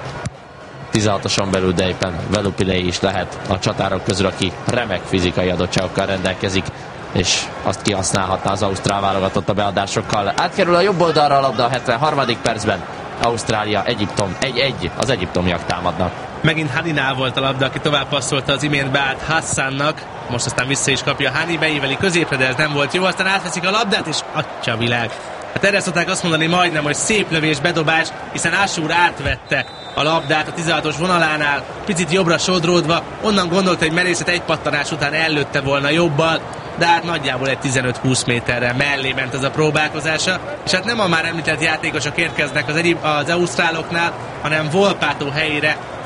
tizenhatoson belül, de éppen Velupilei is lehet a csatárok közül, aki remek fizikai adottságokkal rendelkezik, és azt kihasználhatná az ausztrál válogatott a beadásokkal. Átkerül a jobb oldalra a labda a hetvenharmadik percben. Ausztrália, Egyiptom egy-egy, az egyiptomiak támadnak. Megint Haninál volt a labda, aki tovább passzolta az imént beállt Hassannak. Most aztán vissza is kapja Hani, beíveli középre, de ez nem volt jó. Aztán átveszik a labdát, és atya világ. Hát erre szokták azt mondani majdnem, hogy szép lövés, bedobás, hiszen Asur átvette a labdát a tizenhatos vonalánál, picit jobbra sodródva, onnan gondolta, hogy merészet egy pattanás után ellőtte volna jobbal, de hát nagyjából egy tizenöt-húsz méterre mellé ment ez a próbálkozása, és hát nem a már említett játékosok érkeznek az, egyéb, az ausztráloknál, hanem Volpato helyére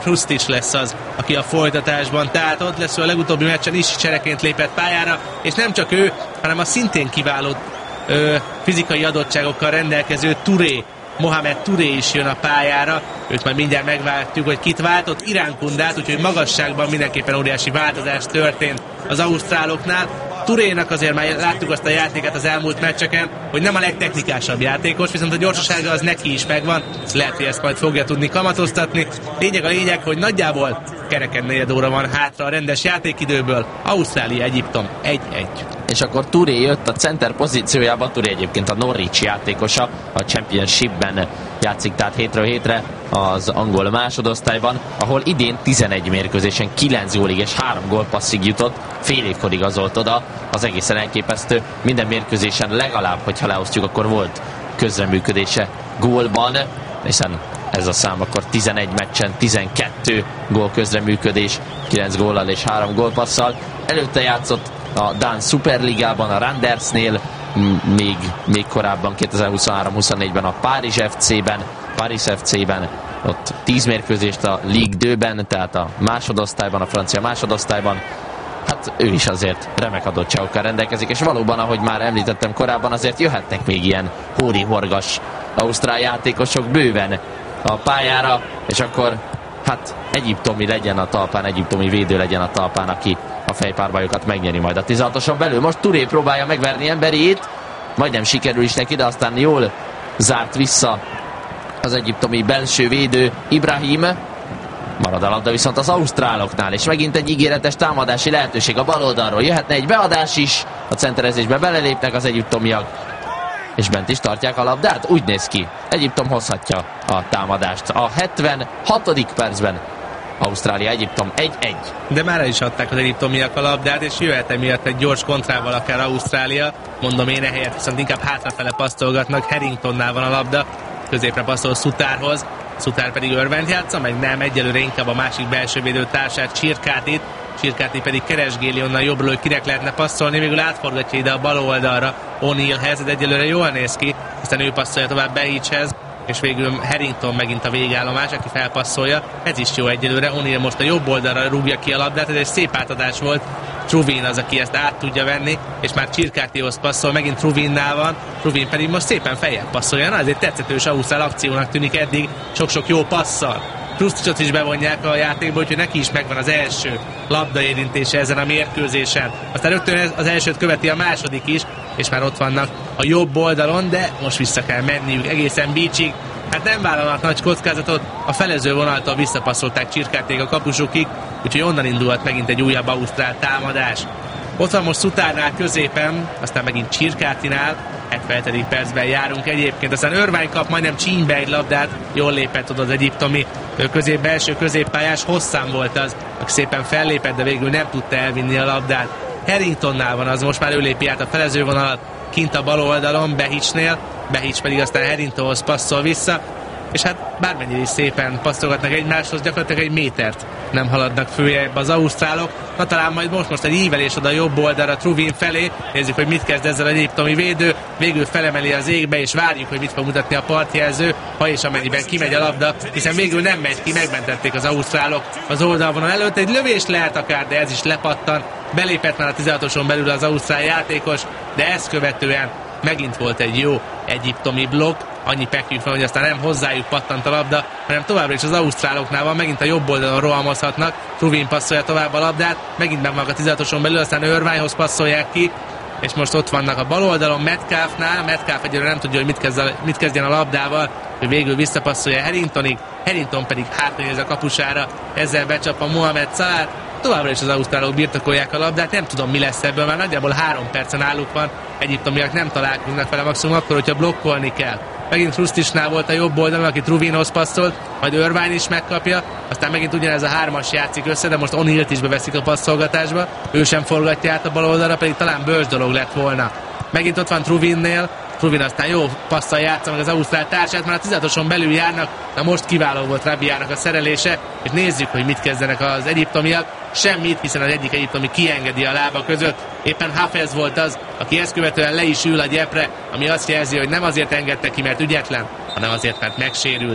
Hrustic lesz az, aki a folytatásban, tehát ott lesz, a legutóbbi meccsen is csereként lépett pályára, és nem csak ő, hanem a szintén kiváló ö, fizikai adottságokkal rendelkező Touré, Mohamed Touré is jön a pályára, őt majd mindjárt megváltjuk, hogy kit váltott, Irán Kundát, úgyhogy magasságban mindenképpen óriási változás történt az ausztráloknál. Tourénak azért már láttuk azt a játékát az elmúlt meccseken, hogy nem a legtechnikásabb játékos, viszont a gyorsasága az neki is megvan, lehet, hogy ezt majd fogja tudni kamatoztatni. Lényeg a lényeg, hogy nagyjából kereken negyed óra van hátra a rendes játékidőből. Ausztrália, Egyiptom egy egy. És akkor Touré jött a center pozíciójába. Touré egyébként a Norwich játékosa, a Championshipben játszik, tehát hétről hétre az angol másodosztályban, ahol idén tizenegy mérkőzésen kilenc gólig és három gólpasszig jutott, fél évkor igazolt oda, az egészen elképesztő. Minden mérkőzésen legalább, hogyha leosztjuk, akkor volt közreműködése gólban, hiszen ez a szám akkor tizenegy meccsen tizenkettő gól közreműködés, kilenc góllal és három gólpasszal. Előtte játszott a Dán Superligában, a Randersnél, még, még korábban kétezer-huszonhárom huszonnégyben a Párizs ef cében, Paris ef cében, ott tíz mérkőzést a Ligue kettőben, tehát a másodosztályban, a francia másodosztályban. Hát ő is azért remek adottságokkal rendelkezik, és valóban, ahogy már említettem korábban, azért jöhetnek még ilyen hóri-horgas ausztrál játékosok bőven a pályára, és akkor hát egyiptomi legyen a talpán, egyiptomi védő legyen a talpán, aki a fejpárbajokat megnyeri majd a tizenhatoson belül. Most Touré próbálja megverni emberét, majdnem sikerül is neki, de aztán jól zárt vissza az egyiptomi belső védő Ibrahim. Marad a labda viszont az ausztráloknál, és megint egy ígéretes támadási lehetőség a bal oldalról. Jöhetne egy beadás is, a centerezésbe belelépnek az egyiptomiak, és bent is tartják a labdát. Úgy néz ki, Egyiptom hozhatja a támadást. A hetvenhatodik percben Ausztrália, Egyiptom egy egy. De már el is adták az egyiptomiak a labdát, és jöhet emiatt egy gyors kontrával akár Ausztrália. Mondom én, ehelyett viszont inkább hátrafele passzolgatnak. Harringtonnál van a labda, középre passzol Sutárhoz, Sutár pedig Örvent játsza, meg nem, egyelőre inkább a másik belső védő társát, Csirkátit. Csirkáti pedig keresgéli onnan jobbról, hogy kinek lehetne passzolni, végül átforgatja ide a bal oldalra O'Neillhez, de egyelőre jól néz ki, aztán ő passzolja tovább Behichhez, és végül Harrington megint a végállomás, aki felpasszolja. Ez is jó egyelőre, O'Neill most a jobb oldalra rúgja ki a labdát, ez egy szép átadás volt. Truvin az, aki ezt át tudja venni, és már Csirkátihoz passzol, megint Truvinnál van, Truvin pedig most szépen feljebb passzolja. Na, ez egy tetszetős ausztrál akciónak tűnik eddig, sok-sok jó passzal. Hrusticot is bevonják a játékba, úgyhogy neki is megvan az első labdaérintése ezen a mérkőzésen. Aztán rögtön az elsőt követi a második is, és már ott vannak a jobb oldalon, de most vissza kell menniük egészen Beachig. Hát nem vállalnak nagy kockázatot, a felező vonaltól visszapasszolták Csirkáték a kapusukig, úgyhogy onnan indulhat megint egy újabb ausztrál támadás. Ott van most Sutárnál középen, aztán megint Csirkátinál, hetvenedik percben járunk egyébként, aztán Irvine kap majdnem csínybe egy labdát, jól lépett oda az egyiptomi közép, belső középpályás, Hosszán volt az, aki szépen fellépett, de végül nem tudta elvinni a labdát. Harringtonnál van az, most már ő lépi át a felezővonalat kint a bal oldalon, Behichnél, Behic pedig aztán Harringtonhoz passzol vissza, és hát bármennyire is szépen passzolgatnak egymáshoz, gyakorlatilag egy métert nem haladnak följebb az ausztrálok. Na talán majd most, most egy ívelés oda a jobb oldalra Truvin felé, nézzük, hogy mit kezd ezzel az egyiptomi védő, végül felemeli az égbe, és várjuk, hogy mit fog mutatni a partjelző, ha és amennyiben kimegy a labda, hiszen végül nem megy ki, megmentették az ausztrálok az oldalvonal előtt, egy lövés lehet akár, de ez is lepattan, belépett már a tizenhatoson belül az ausztrál játékos, de ezt követően megint volt egy jó egyiptomi blokk, annyi pekjük van, hogy aztán nem hozzájuk pattant a labda, hanem továbbra is az ausztráloknál van, megint a jobb oldalon rohamozhatnak, Truvin passzolja tovább a labdát, megint meg vannak a tizenhatoson belül, aztán Irvinehoz passzolják ki, és most ott vannak a bal oldalon Metcalfnál, Metcalf egyelőre nem tudja, hogy mit, kezd a, mit kezdjen a labdával, hogy végül visszapasszolja Harringtonig, Harrington pedig hátranéz a kapusára, ezzel becsap a Mohamed Salah. Továbbra is az ausztrálok birtokolják a labdát, nem tudom, mi lesz ebből, már nagyjából három percen álluk van, egyiptomiak nem találkoznak vele, maximum akkor, hogyha blokkolni kell. Megint Hrusticnál volt a jobb oldalon, aki Truvinhoz passzolt, majd Irvine is megkapja, aztán megint ugyanez a hármas játszik össze, de most O'Neillt is beveszik a passzolgatásba, ő sem forgatja át a bal oldalra, pedig talán bölcs dolog lett volna. Megint ott van Truvinnél, Truvin aztán jó passzal játsza meg az ausztrál társát, már a tizenhatoson belül járnak, de most kiváló volt Rabiának a szerelése, és nézzük, hogy mit kezdenek az egyiptomiak. Semmit, hiszen az egyik egyiptomi kiengedi a lába között. Éppen Hafez volt az, aki ezt követően le is ül a gyepre, ami azt jelzi, hogy nem azért engedte ki, mert ügyetlen, hanem azért, mert megsérült.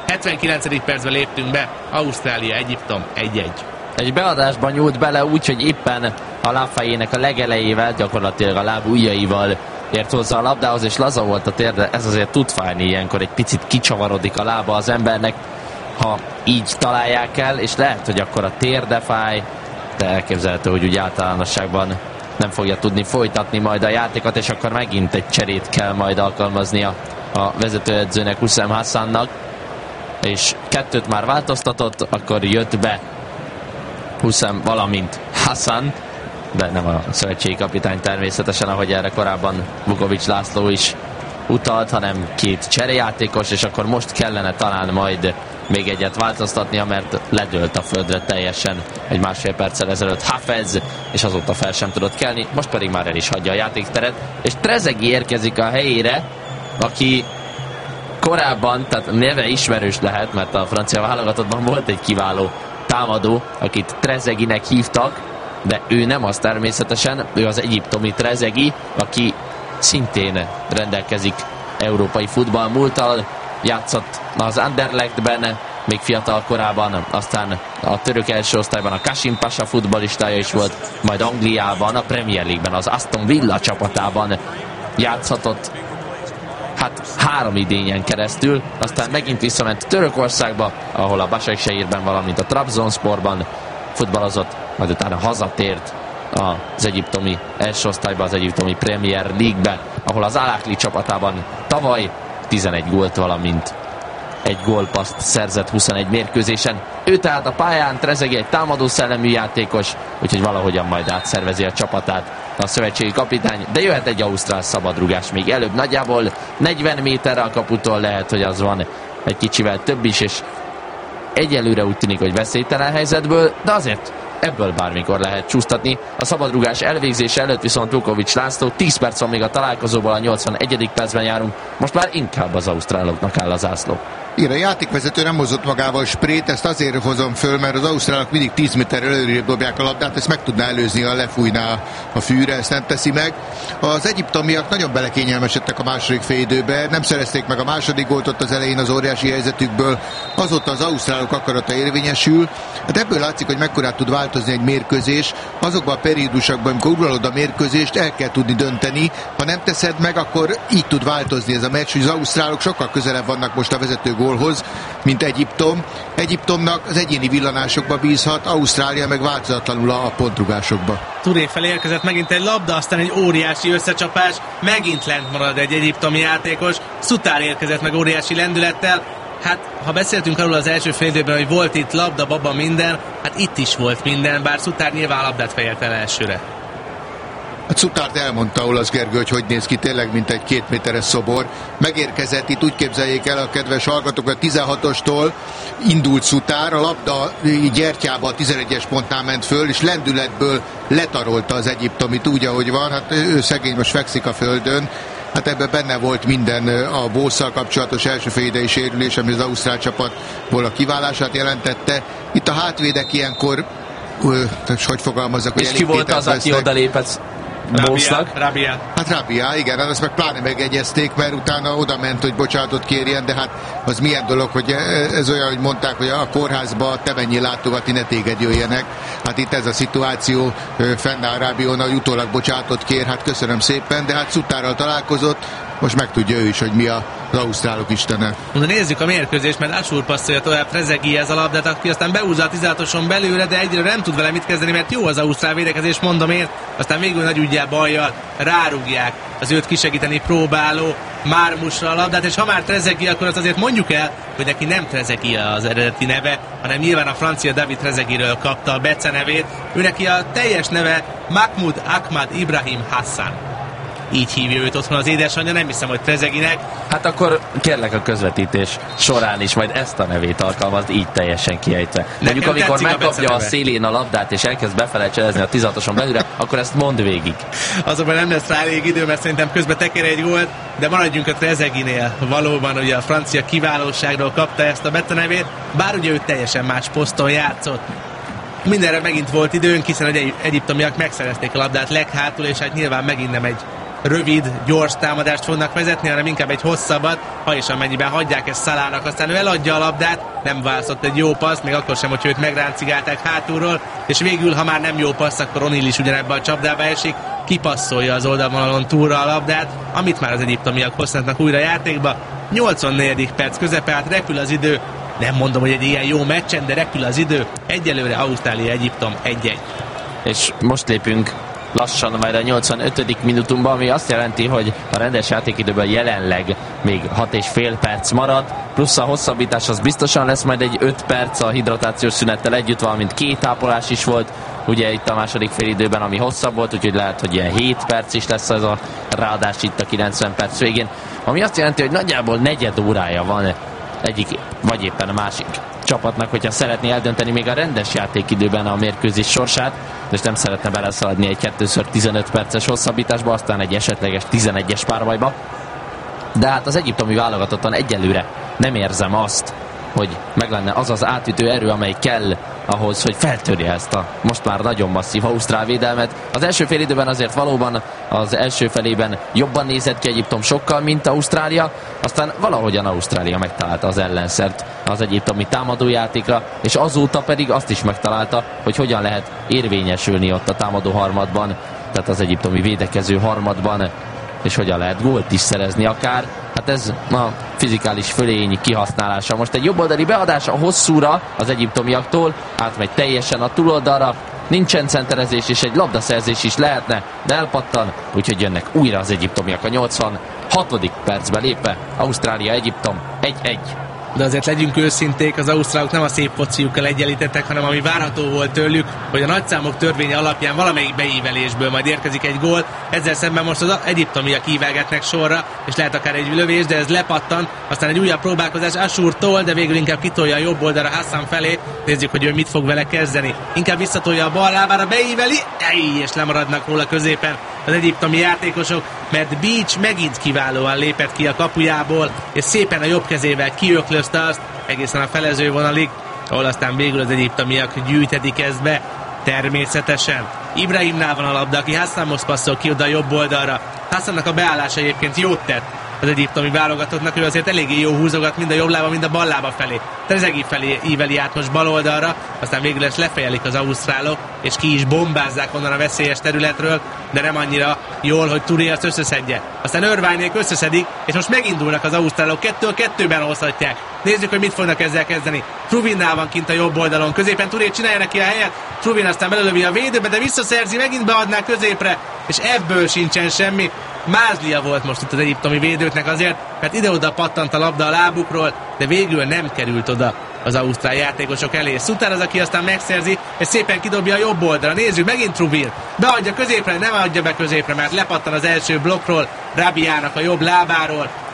hetvenkilencedik percben léptünk be, Ausztrália, Egyiptom egy-egy. Egy beadásban nyúlt bele úgy, hogy éppen a lábfejének a legelejével, gyakorlatilag a láb ujjaival ért hozzá a labdához, és laza volt a térde. Ez azért tud fájni ilyenkor, egy picit kicsavarodik a lába az embernek, ha így találják el, és lehet, hogy akkor a térde fáj, de elképzelhető, hogy úgy általánosságban nem fogja tudni folytatni majd a játékot, és akkor megint egy cserét kell majd alkalmaznia a vezetőedzőnek, Huszem Hassannak, és kettőt már változtatott, akkor jött be Huszem, valamint Hassan, de nem a szövetségi kapitány természetesen, ahogy erre korábban Vukovics László is utalt, hanem két cserejátékos, és akkor most kellene talán majd még egyet változtatnia, mert ledőlt a földre teljesen egy másfél perccel ezelőtt Hafez, és azóta fel sem tudott kelni, most pedig már el is hagyja a játékteret, és Trezeguet érkezik a helyére, aki korábban, tehát neve ismerős lehet, mert a francia válogatottban volt egy kiváló támadó, akit Trezeguetnek hívtak, de ő nem az természetesen, ő az egyiptomi Trezeguet, aki szintén rendelkezik európai futballmúlttal, játszott az Anderlechtben, még fiatal korában, aztán a török első osztályban a Kasim Pasha futballistája is volt, majd Angliában, a Premier League-ben, az Aston Villa csapatában játszhatott hát három idényen keresztül, aztán megint visszament Törökországba, ahol a Başakşehirben, valamint a Trabzonsporban futballozott, majd utána hazatért az egyiptomi első osztályba, az egyiptomi Premier League-be, ahol az Al Ahly csapatában tavaly tizenegy gólt, valamint egy gólpaszt szerzett huszonegy mérkőzésen. Ő tehát a pályán, Trezeguet egy támadó szellemű játékos, úgyhogy valahogyan majd átszervezi a csapatát a szövetségi kapitány, de jöhet egy ausztrál szabadrugás még előbb, nagyjából negyven méterre a kaputól, lehet, hogy az van egy kicsivel több is, és egyelőre úgy tűnik, hogy veszélytelen helyzetből, de azért ebből bármikor lehet csúsztatni. A szabadrugás elvégzése előtt viszont Vukovics László, tíz perc van még a találkozóból, a nyolcvanegyedik percben járunk, most már inkább az ausztráloknak áll a zászló. Igen, a játékvezető nem hozott magával sprét, ezt azért hozom föl, mert az ausztrálok mindig tíz méter előrébb dobják a labdát, ezt meg tudná előzni, ha lefújná a fűre, ezt nem teszi meg. Az egyiptomiak nagyon belekényelmesedtek a második félidőbe, nem szerezték meg a második gólt ott az elején az óriási helyzetükből, azóta az ausztrálok akarata érvényesül. Hát ebből látszik, hogy mekkorát tud változni egy mérkőzés. Azokban a periódusokban, amikor uralod a mérkőzést, el kell tudni dönteni. Ha nem teszed meg, akkor így tud változni ez a meccs, hogy az ausztrálok sokkal közelebb vannak most a vezető gólhoz, mint Egyiptom. Egyiptomnak az egyéni villanásokba bízhat, Ausztrália meg változatlanul a pontrugásokba. Touré felé érkezett megint egy labda, aztán egy óriási összecsapás, megint lent marad egy egyiptomi játékos, Szutár érkezett meg óriási lendülettel. Hát, ha beszéltünk arról az első fél időben, hogy volt itt labda, baba, minden, hát itt is volt minden, bár Szutár nyilván labdát fejelt el elsőre. A Szutárt elmondta Olasz Gergő, hogy hogy néz ki, tényleg, mint egy két méteres szobor. Megérkezett, itt úgy képzeljék el a kedves hallgatók, a tizenhatostól indult Szutár, a labda gyertyába a tizenegyes pontnál ment föl, és lendületből letarolta az egyiptomit úgy, ahogy van. Hát ő szegény most fekszik a földön. Hát ebben benne volt minden a Bósszal kapcsolatos első félidei sérülés, ami az ausztrál csapatból a kiválását jelentette. Itt a hátvédek ilyenkor, hogy fogalmazzak, hogy és ki volt az, aki odalépett Bósznak? Rabia. Hát Rabia, igen, azt meg pláne megegyezték, mert utána oda ment, hogy bocsánatot kérjen, de hát az milyen dolog, hogy ez olyan, hogy mondták, hogy a kórházba te mennyi látogatni, ne téged jöjjenek. Hát itt ez a szituáció, fennáll Rabion, hogy utólag bocsánatot kér, hát köszönöm szépen, de hát Szutárral találkozott, most megtudja ő is, hogy mi az ausztrálok istene. De nézzük a mérkőzést, mert Asur passzolja tovább Trezeguethez a labdát, aki aztán behúzza a tizenhatoson belőle, de egyre nem tud vele mit kezdeni, mert jó az ausztrál védekezés, mondom én. Aztán végül nagy üggyel bajjal rárugják az őt kisegíteni próbáló Mármusra a labdát, és ha már Trezeguet, akkor azt azért mondjuk el, hogy neki nem Trezeguet az eredeti neve, hanem nyilván a francia David Trezeguetről kapta a becenevét. Ő neki a teljes neve Mahmoud Ahmad Ibrahim Hassan. Így hívja őt otthon az édesanyja, nem hiszem, hogy Trezeguetnek. Hát akkor kérlek a közvetítés során is majd ezt a nevét alkalmazd, így teljesen kiejtve. Mondjuk amikor megkapja a, a szélén a labdát és elkezd befele cselezni a tizenhatoson belőle, akkor ezt mondd végig. Azonban nem lesz rá elég idő, mert szerintem közben teker egy gólt, de maradjunk a Trezeguetnél. Valóban ugye a francia kiválóságról kapta ezt a becenevét, bár ugye ő teljesen más poszton játszott. Mindenre megint volt időnk, hiszen egy egyiptomiak megszerezték a labdát leghátul, és hát nyilván megint nem egy rövid, gyors támadást fognak vezetni, hanem inkább egy hosszabbat, ha és amennyiben hagyják ezt Szalának, aztán ő eladja a labdát, nem válaszott egy jó passz, még akkor sem, hogy őt megráncigálták hátulról, és végül, ha már nem jó passz, akkor O'Neal is ugyanebbe a csapdába esik, kipasszolja az oldalvonalon túlra a labdát, amit már az egyiptomiak hozhatnak újra játékba. nyolcvannegyedik perc közepe, hát repül az idő, nem mondom, hogy egy ilyen jó meccsen, de repül az idő, egyelőre Ausztrália-Egyiptom egy-egy. És most lépünk lassan majd a nyolcvanötödik minutumban, ami azt jelenti, hogy a rendes játékidőben jelenleg még hat és fél perc marad, plusz a hosszabbítás az biztosan lesz majd egy öt perc a hidratációs szünettel együtt, valamint két tápolás is volt, ugye itt a második félidőben, ami hosszabb volt, úgyhogy lehet, hogy ilyen hét perc is lesz ez a ráadás itt a kilencven perc végén, ami azt jelenti, hogy nagyjából negyed órája van egyik, vagy éppen a másik csapatnak, hogyha szeretné eldönteni még a rendes játékidőben a mérkőzés sorsát, és nem szeretne beleszaladni egy kettőször tizenöt perces hosszabbításba, aztán egy esetleges tizenegyes párbajba. De hát az egyiptomi válogatottan egyelőre nem érzem azt, hogy meg lenne az az átütő erő, amely kell ahhoz, hogy feltörje ezt a most már nagyon masszív ausztrál védelmet. Az első fél időben azért valóban az első felében jobban nézett ki Egyiptom sokkal, mint Ausztrália, aztán valahogyan Ausztrália megtalálta az ellenszert az egyiptomi támadójátékra, és azóta pedig azt is megtalálta, hogy hogyan lehet érvényesülni ott a támadó harmadban, tehát az egyiptomi védekező harmadban, és hogyan lehet gólt is szerezni akár. Hát ez a fizikális fölény kihasználása. Most egy jobboldali beadás a hosszúra az egyiptomiaktól, átmegy teljesen a túloldalra, nincsen centerezés, és egy labdaszerzés is lehetne, de elpattan, úgyhogy jönnek újra az egyiptomiak a nyolcvanhatodik percbe lépve. Ausztrália-Egyiptom egy-egy. De azért legyünk őszinték, az ausztrálok nem a szép fociukkal egyenlítettek, hanem ami várható volt tőlük, hogy a nagyszámok törvénye alapján valamelyik beívelésből majd érkezik egy gól. Ezzel szemben most az egyiptomiak ívelgetnek sorra, és lehet akár egy lövés, de ez lepattan. Aztán egy újabb próbálkozás Ashurtól, de végül inkább kitolja a jobb oldalra Hassan felé. Nézzük, hogy ő mit fog vele kezdeni. Inkább visszatolja a bal lábára, beíveli, ej, és lemaradnak róla középen az egyiptomi játékosok, mert Beach megint kiválóan lépett ki a kapujából, és szépen a jobb kezével kiöklözte azt egészen a felező vonalig, ahol aztán végül az egyiptomiak gyűjtetik ezt be. Természetesen Ibrahimnál van a labda, aki Hassanhoz passzol ki oda a jobb oldalra. Hassannak a beállása egyébként jót tett az egyiptomi válogatottnak, ő azért eléggé jó húzogat mind a jobb lába, mind a bal lába felé. Trezegi felé íveli át most bal oldalra, aztán végül ezt lefejelik az ausztrálok, és ki is bombázzák onnan a veszélyes területről, de nem annyira jól, hogy Touré azt összeszedje. Aztán Irvinék összeszedik, és most megindulnak az ausztrálok, kettő a kettőben hozhatják. Nézzük, hogy mit fognak ezzel kezdeni. Truvinnál van kint a jobb oldalon, középen Touré csinálja neki a helyet, Truvin aztán belölövi a védőbe, de visszaszerzi, megint beadná középre, és ebből sincsen semmi. Mázlia volt most itt az egyiptomi védőknek azért, mert ide-oda pattant a labda a lábukról, de végül nem került oda az ausztrál játékosok elé. Suter az, aki aztán megszerzi, és szépen kidobja a jobb oldalra. Nézzük, megint Truvin. Beadja középre, nem adja be középre, mert lepattan az első blokkról, Rabiának a jobb lábáról.